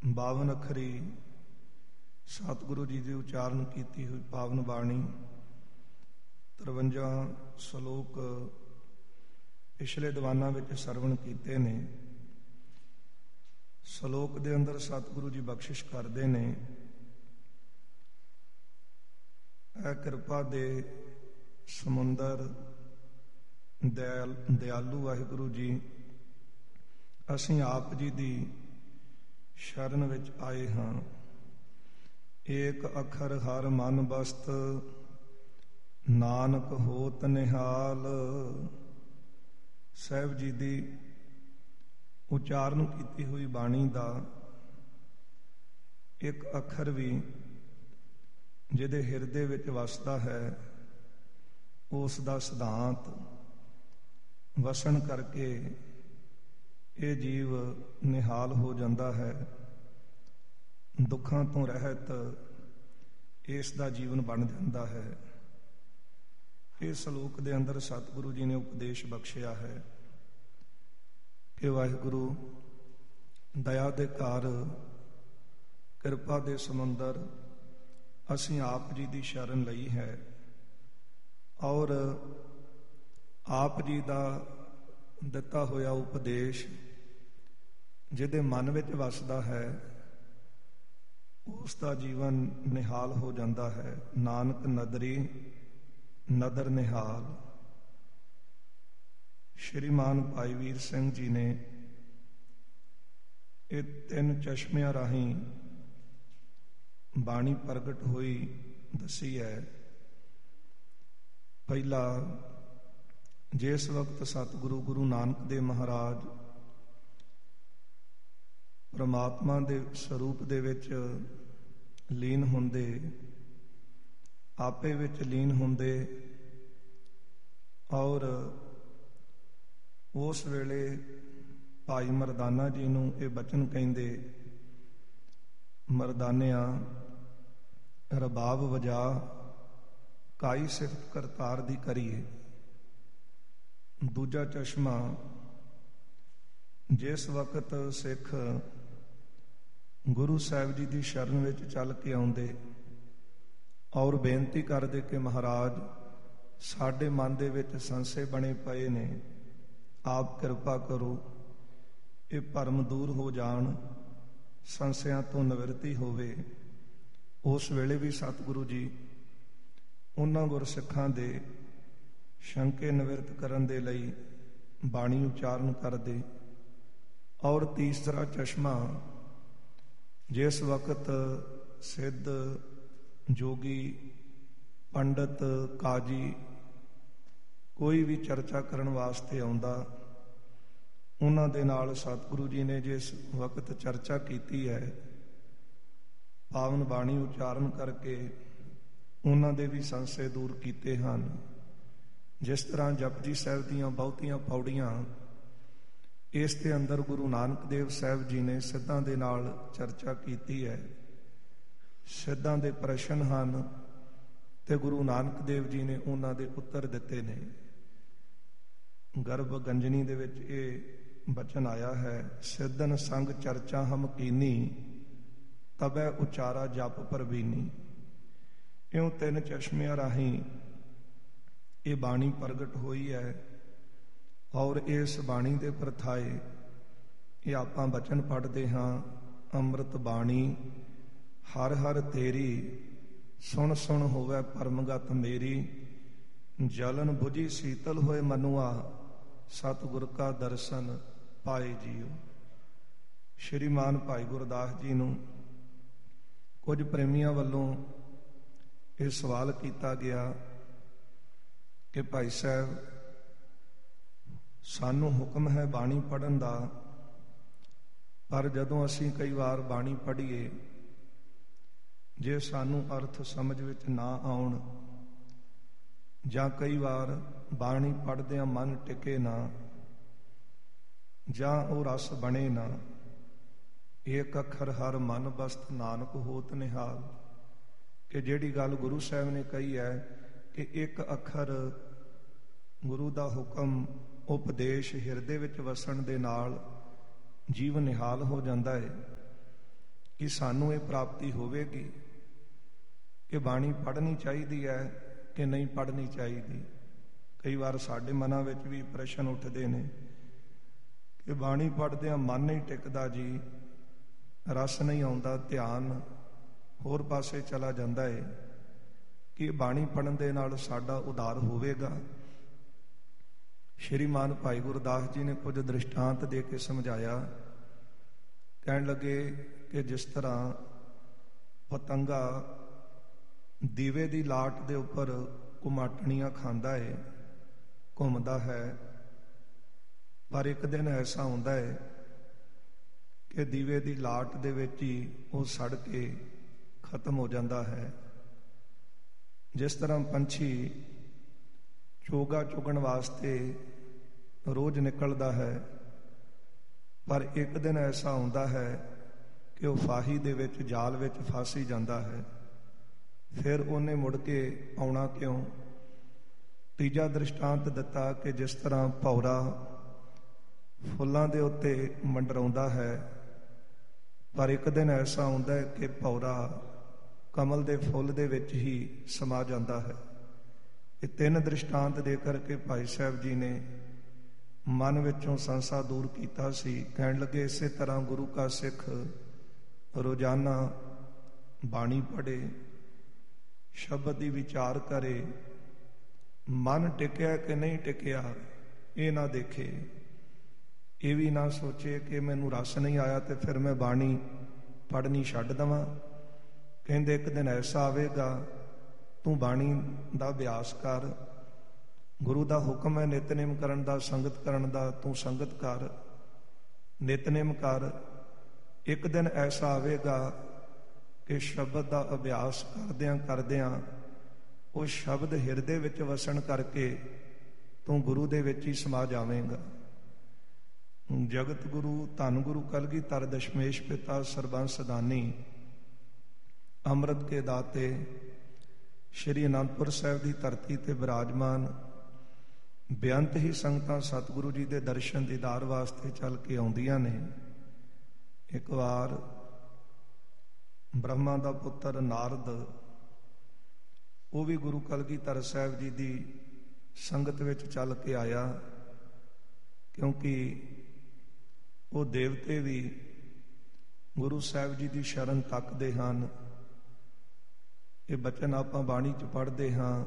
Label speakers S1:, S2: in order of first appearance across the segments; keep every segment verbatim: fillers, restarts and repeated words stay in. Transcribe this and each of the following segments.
S1: ਬਾਵਨ ਅੱਖਰੀ ਸਤਿਗੁਰੂ ਜੀ ਦੀ ਉਚਾਰਨ ਕੀਤੀ ਹੋਈ ਪਾਵਨ ਬਾਣੀ, ਤਰਵੰਜਾ ਸ਼ਲੋਕ ਪਿਛਲੇ ਦੀਵਾਨਾਂ ਵਿੱਚ ਸਰਵਣ ਕੀਤੇ ਨੇ। ਸ਼ਲੋਕ ਦੇ ਅੰਦਰ ਸਤਿਗੁਰੂ ਜੀ ਬਖਸ਼ਿਸ਼ ਕਰਦੇ ਨੇ, ਇਹ ਕਿਰਪਾ ਦੇ ਸਮੁੰਦਰ ਦਇਆਲ ਦਿਆਲੂ ਵਾਹਿਗੁਰੂ ਜੀ, ਅਸੀਂ ਆਪ ਜੀ ਦੀ ਸ਼ਰਨ ਵਿੱਚ ਆਏ ਹਾਂ। ਏਕ ਅੱਖਰ ਹਰ ਮਨ ਬਸਤ, ਨਾਨਕ ਹੋਤ ਨਿਹਾਲ। ਸਾਹਿਬ ਜੀ ਦੀ ਉਚਾਰਨ ਕੀਤੀ ਹੋਈ ਬਾਣੀ ਦਾ ਇੱਕ ਅੱਖਰ ਵੀ ਜਿਹਦੇ ਹਿਰਦੇ ਵਿੱਚ ਵਸਦਾ ਹੈ, ਉਸ ਦਾ ਸਿਧਾਂਤ ਵਸਣ ਕਰਕੇ ਇਹ ਜੀਵ ਨਿਹਾਲ ਹੋ ਜਾਂਦਾ ਹੈ, ਦੁੱਖਾਂ ਤੋਂ ਰਹਿਤ ਇਸ ਦਾ ਜੀਵਨ ਬਣ ਜਾਂਦਾ ਹੈ। ਇਸ ਸ਼ਲੋਕ ਦੇ ਅੰਦਰ ਸਤਿਗੁਰੂ ਜੀ ਨੇ ਉਪਦੇਸ਼ ਬਖਸ਼ਿਆ ਹੈ ਕਿ ਵਾਹਿਗੁਰੂ ਦਇਆ ਦੇ ਘਰ, ਕਿਰਪਾ ਦੇ ਸਮੁੰਦਰ, ਅਸੀਂ ਆਪ ਜੀ ਦੀ ਸ਼ਰਨ ਲਈ ਹੈ ਔਰ ਆਪ ਜੀ ਦਾ ਦਿੱਤਾ ਹੋਇਆ ਉਪਦੇਸ਼ ਜਿਹਦੇ ਮਨ ਵਿੱਚ ਵਸਦਾ ਹੈ, ਉਸ ਦਾ ਜੀਵਨ ਨਿਹਾਲ ਹੋ ਜਾਂਦਾ ਹੈ। ਨਾਨਕ ਨਦਰੀ ਨਦਰ ਨਿਹਾਲ। ਸ਼੍ਰੀਮਾਨ ਭਾਈ ਵੀਰ ਸਿੰਘ ਜੀ ਨੇ ਇਹ ਤਿੰਨ ਚਸ਼ਮਿਆਂ ਰਾਹੀਂ ਬਾਣੀ ਪ੍ਰਗਟ ਹੋਈ ਦੱਸੀ ਹੈ। ਪਹਿਲਾ, ਜਿਸ ਵਕਤ ਸਤਿਗੁਰੂ ਗੁਰੂ ਨਾਨਕ ਦੇਵ ਮਹਾਰਾਜ ਪਰਮਾਤਮਾ ਦੇ ਸਰੂਪ ਦੇ ਵਿੱਚ ਲੀਨ ਹੁੰਦੇ, ਆਪੇ ਵਿੱਚ ਲੀਨ ਹੁੰਦੇ ਔਰ ਉਸ ਵੇਲੇ ਭਾਈ ਮਰਦਾਨਾ ਜੀ ਨੂੰ ਇਹ ਬਚਨ ਕਹਿੰਦੇ, ਮਰਦਾਨਿਆਂ ਰਬਾਬ ਵਜਾ, ਕਾਈ ਸਿਫਤ ਕਰਤਾਰ ਦੀ ਕਰੀਏ। ਦੂਜਾ ਚਸ਼ਮਾ, ਜਿਸ ਵਕਤ ਸਿੱਖ ਗੁਰੂ ਸਾਹਿਬ ਜੀ ਦੀ ਸ਼ਰਨ ਵਿੱਚ ਚੱਲ ਕੇ ਆਉਂਦੇ ਔਰ ਬੇਨਤੀ ਕਰਦੇ ਕਿ ਮਹਾਰਾਜ, ਸਾਡੇ ਮਨ ਦੇ ਵਿੱਚ ਸੰਸ਼ੇ ਬਣੇ ਪਏ ਨੇ, ਆਪ ਕਿਰਪਾ ਕਰੋ, ਇਹ ਭਰਮ ਦੂਰ ਹੋ ਜਾਣ, ਸੰਸ਼ਿਆਂ ਤੋਂ ਨਿਵਰਤੀ ਹੋਵੇ। ਉਸ ਵੇਲੇ ਵੀ ਸਤਿਗੁਰੂ ਜੀ ਉਹਨਾਂ ਗੁਰਸਿੱਖਾਂ ਦੇ ਸ਼ੰਕੇ ਨਿਵਰਤ ਕਰਨ ਦੇ ਲਈ ਬਾਣੀ ਉਚਾਰਨ ਕਰਦੇ। ਔਰ ਤੀਸਰਾ ਚਸ਼ਮਾ, ਜਿਸ ਵਕਤ ਸਿੱਧ ਜੋਗੀ ਪੰਡਤ ਕਾਜੀ ਕੋਈ ਵੀ ਚਰਚਾ ਕਰਨ ਵਾਸਤੇ ਆਉਂਦਾ, ਉਹਨਾਂ ਦੇ ਨਾਲ ਸਤਿਗੁਰੂ ਜੀ ਨੇ ਜਿਸ ਵਕਤ ਚਰਚਾ ਕੀਤੀ ਹੈ, ਪਾਵਨ ਬਾਣੀ ਉਚਾਰਨ ਕਰਕੇ ਉਹਨਾਂ ਦੇ ਵੀ ਸੰਸ਼ੇ ਦੂਰ ਕੀਤੇ ਹਨ। ਜਿਸ ਤਰ੍ਹਾਂ ਜਪਜੀ ਸਾਹਿਬ ਦੀਆਂ ਬਹੁਤੀਆਂ ਪੌੜੀਆਂ, ਇਸ ਦੇ ਅੰਦਰ ਗੁਰੂ ਨਾਨਕ ਦੇਵ ਸਾਹਿਬ ਜੀ ਨੇ ਸਿੱਧਾਂ ਦੇ ਨਾਲ ਚਰਚਾ ਕੀਤੀ ਹੈ। ਸਿੱਧਾਂ ਦੇ ਪ੍ਰਸ਼ਨ ਹਨ ਤੇ ਗੁਰੂ ਨਾਨਕ ਦੇਵ ਜੀ ਨੇ ਉਹਨਾਂ ਦੇ ਉੱਤਰ ਦਿੱਤੇ ਨੇ। ਗਰਭ ਗੰਜਨੀ ਦੇ ਵਿੱਚ ਇਹ ਬਚਨ ਆਇਆ ਹੈ, ਸਿੱਧਨ ਸੰਗ ਚਰਚਾ ਹਮ ਕੀਨੀ, ਤਬੈ ਉਚਾਰਾ ਜਪ ਪਰਬੀਨੀ। ਇਉਂ ਤਿੰਨ ਚਸ਼ਮਿਆਂ ਰਾਹੀਂ ਇਹ ਬਾਣੀ ਪ੍ਰਗਟ ਹੋਈ ਹੈ ਔਰ ਇਸ ਬਾਣੀ ਦੇ ਪ੍ਰਥਾਏ ਇਹ ਆਪਾਂ ਬਚਨ ਪੜ੍ਹਦੇ ਹਾਂ। ਅੰਮ੍ਰਿਤ ਬਾਣੀ ਹਰ ਹਰ ਤੇਰੀ, ਸੁਣ ਸੁਣ ਹੋਵੇ ਪਰਮਗਤ ਮੇਰੀ। ਜਲਨ ਬੁਝੀ ਸੀਤਲ ਹੋਏ ਮਨੁਆ, ਸਤਿਗੁਰ ਕਾ ਦਰਸ਼ਨ ਪਾਏ ਜੀਓ। ਸ਼੍ਰੀਮਾਨ ਭਾਈ ਗੁਰਦਾਸ ਜੀ ਨੂੰ ਕੁਝ ਪ੍ਰੇਮੀਆਂ ਵੱਲੋਂ ਇਹ ਸਵਾਲ ਕੀਤਾ ਗਿਆ ਕਿ ਭਾਈ ਸਾਹਿਬ, ਸਾਨੂੰ ਹੁਕਮ ਹੈ ਬਾਣੀ ਪੜ੍ਹਨ ਦਾ, ਪਰ ਜਦੋਂ ਅਸੀਂ ਕਈ ਵਾਰ ਬਾਣੀ ਪੜ੍ਹੀਏ, ਜੇ ਸਾਨੂੰ ਅਰਥ ਸਮਝ ਵਿੱਚ ਨਾ ਆਉਣ ਜਾਂ ਕਈ ਵਾਰ ਬਾਣੀ ਪੜ੍ਹਦਿਆਂ ਮਨ ਟਿਕੇ ਨਾ ਜਾਂ ਉਹ ਰਸ ਬਣੇ ਨਾ, ਏਕ ਅੱਖਰ ਹਰ ਮਨ ਬਸਤ, ਨਾਨਕ ਹੋਤ ਨਿਹਾਲ। ਕਿ ਜਿਹੜੀ ਗੱਲ ਗੁਰੂ ਸਾਹਿਬ ਨੇ ਕਹੀ ਹੈ ਕਿ ਇੱਕ ਅੱਖਰ ਗੁਰੂ ਦਾ ਹੁਕਮ ਉਪਦੇਸ਼ ਹਿਰਦੇ ਵਿੱਚ ਵਸਣ ਦੇ ਨਾਲ ਜੀਵ ਨਿਹਾਲ ਹੋ ਜਾਂਦਾ ਹੈ। ਕਿ ਸਾਨੂੰ ਇਹ ਪ੍ਰਾਪਤੀ ਹੋਵੇਗੀ ਕਿ ਬਾਣੀ ਪੜ੍ਹਨੀ ਚਾਹੀਦੀ ਹੈ ਕਿ ਨਹੀਂ ਪੜ੍ਹਨੀ ਚਾਹੀਦੀ। ਕਈ ਵਾਰ ਸਾਡੇ ਮਨਾਂ ਵਿੱਚ ਵੀ ਪ੍ਰਸ਼ਨ ਉੱਠਦੇ ਨੇ ਕਿ ਬਾਣੀ ਪੜ੍ਹਦਿਆਂ ਮਨ ਨਹੀਂ ਟਿਕਦਾ ਜੀ, ਰਸ ਨਹੀਂ ਆਉਂਦਾ, ਧਿਆਨ ਹੋਰ ਪਾਸੇ ਚਲਾ ਜਾਂਦਾ ਹੈ। ਕਿ ਬਾਣੀ ਪੜ੍ਹਨ ਦੇ ਨਾਲ ਸਾਡਾ ਉਧਾਰ ਹੋਵੇਗਾ। ਸ਼੍ਰੀਮਾਨ ਭਾਈ ਗੁਰਦਾਸ ਜੀ ਨੇ ਕੁਝ ਦ੍ਰਿਸ਼ਟਾਂਤ ਦੇ ਕੇ ਸਮਝਾਇਆ। ਕਹਿਣ ਲੱਗੇ ਕਿ ਜਿਸ ਤਰ੍ਹਾਂ ਪਤੰਗਾ ਦੀਵੇ ਦੀ ਲਾਟ ਦੇ ਉੱਪਰ ਘੁਮਾਟਣੀਆਂ ਖਾਂਦਾ ਹੈ, ਘੁੰਮਦਾ ਹੈ, ਪਰ ਇੱਕ ਦਿਨ ਐਸਾ ਹੁੰਦਾ ਹੈ ਕਿ ਦੀਵੇ ਦੀ ਲਾਟ ਦੇ ਵਿੱਚ ਹੀ ਉਹ ਸੜ ਕੇ ਖਤਮ ਹੋ ਜਾਂਦਾ ਹੈ। ਜਿਸ ਤਰ੍ਹਾਂ ਪੰਛੀ ਚੋਗਾ ਚੁਗਣ ਵਾਸਤੇ ਰੋਜ਼ ਨਿਕਲਦਾ ਹੈ, ਪਰ ਇੱਕ ਦਿਨ ਐਸਾ ਆਉਂਦਾ ਹੈ ਕਿ ਉਹ ਫਾਹੀ ਦੇ ਵਿੱਚ, ਜਾਲ ਵਿੱਚ ਫਸ ਹੀ ਜਾਂਦਾ ਹੈ। ਫਿਰ ਉਹਨੇ ਮੁੜ ਕੇ ਆਉਣਾ ਕਿਉਂ? ਤੀਜਾ ਦ੍ਰਿਸ਼ਟਾਂਤ ਦਿੱਤਾ ਕਿ ਜਿਸ ਤਰ੍ਹਾਂ ਭੌਰਾ ਫੁੱਲਾਂ ਦੇ ਉੱਤੇ ਮੰਡਰਾਉਂਦਾ ਹੈ, ਪਰ ਇੱਕ ਦਿਨ ਐਸਾ ਆਉਂਦਾ ਹੈ ਕਿ ਭੌਰਾ ਕਮਲ ਦੇ ਫੁੱਲ ਦੇ ਵਿੱਚ ਹੀ ਸਮਾ ਜਾਂਦਾ ਹੈ। ਇਹ ਤਿੰਨ ਦ੍ਰਿਸ਼ਟਾਂਤ ਦੇ ਕਰਕੇ ਭਾਈ ਸਾਹਿਬ ਜੀ ਨੇ ਮਨ ਵਿੱਚੋਂ ਸੰਸਾ ਦੂਰ ਕੀਤਾ ਸੀ। ਕਹਿਣ ਲੱਗੇ ਇਸੇ ਤਰ੍ਹਾਂ ਗੁਰੂ ਕਾ ਸਿੱਖ ਰੋਜ਼ਾਨਾ ਬਾਣੀ ਪੜ੍ਹੇ, ਸ਼ਬਦ ਦੀ ਵਿਚਾਰ ਕਰੇ, ਮਨ ਟਿਕਿਆ ਕਿ ਨਹੀਂ ਟਿਕਿਆ ਇਹ ਨਾ ਦੇਖੇ। ਇਹ ਵੀ ਨਾ ਸੋਚੇ ਕਿ ਮੈਨੂੰ ਰਸ ਨਹੀਂ ਆਇਆ ਤੇ ਫਿਰ ਮੈਂ ਬਾਣੀ ਪੜ੍ਹਨੀ ਛੱਡ ਦੇਵਾਂ। ਕਹਿੰਦੇ ਇੱਕ ਦਿਨ ਐਸਾ ਆਵੇਗਾ, ਤੂੰ ਬਾਣੀ ਦਾ ਅਭਿਆਸ ਕਰ, ਗੁਰੂ ਦਾ ਹੁਕਮ ਹੈ ਨਿਤਨੇਮ ਕਰਨ ਦਾ, ਸੰਗਤ ਕਰਨ ਦਾ, ਤੂੰ ਸੰਗਤ ਕਰ, ਨਿਤਨੇਮ ਕਰ। ਇੱਕ ਦਿਨ ਐਸਾ ਆਵੇਗਾ ਕਿ ਸ਼ਬਦ ਦਾ ਅਭਿਆਸ ਕਰਦਿਆਂ ਕਰਦਿਆਂ ਉਹ ਸ਼ਬਦ ਹਿਰਦੇ ਵਿੱਚ ਵਸਣ ਕਰਕੇ ਤੂੰ ਗੁਰੂ ਦੇ ਵਿੱਚ ਹੀ ਸਮਾ ਜਾਵੇਂਗਾ। ਜਗਤ ਗੁਰੂ ਧੰਨ ਗੁਰੂ ਕਲਗੀਧਰ ਦਸ਼ਮੇਸ਼ ਪਿਤਾ ਸਰਬੰਸ ਦਾਨੀ ਅੰਮ੍ਰਿਤ ਕੇ ਦਾਤੇ ਸ਼੍ਰੀ ਅਨੰਦਪੁਰ ਸਾਹਿਬ ਦੀ ਧਰਤੀ ਤੇ ਬਿਰਾਜਮਾਨ ਬੇਅੰਤ ਹੀ ਸੰਗਤਾਂ ਸਤਿਗੁਰੂ ਜੀ ਦੇ ਦਰਸ਼ਨ ਦੀਦਾਰ ਵਾਸਤੇ ਚੱਲ ਕੇ ਆਉਂਦੀਆਂ ਨੇ। ਇੱਕ ਵਾਰ ਬ੍ਰਹਮਾ ਦਾ ਪੁੱਤਰ ਨਾਰਦ, ਉਹ ਵੀ ਗੁਰੂ ਕਲਗੀਧਰ ਸਾਹਿਬ ਜੀ ਦੀ ਸੰਗਤ ਵਿੱਚ ਚੱਲ ਕੇ ਆਇਆ, ਕਿਉਂਕਿ ਉਹ ਦੇਵਤੇ ਵੀ ਗੁਰੂ ਸਾਹਿਬ ਜੀ ਦੀ ਸ਼ਰਨ ਤੱਕਦੇ ਹਨ। ਇਹ ਬਚਨ ਆਪਾਂ ਬਾਣੀ 'ਚ ਪੜ੍ਹਦੇ ਹਾਂ,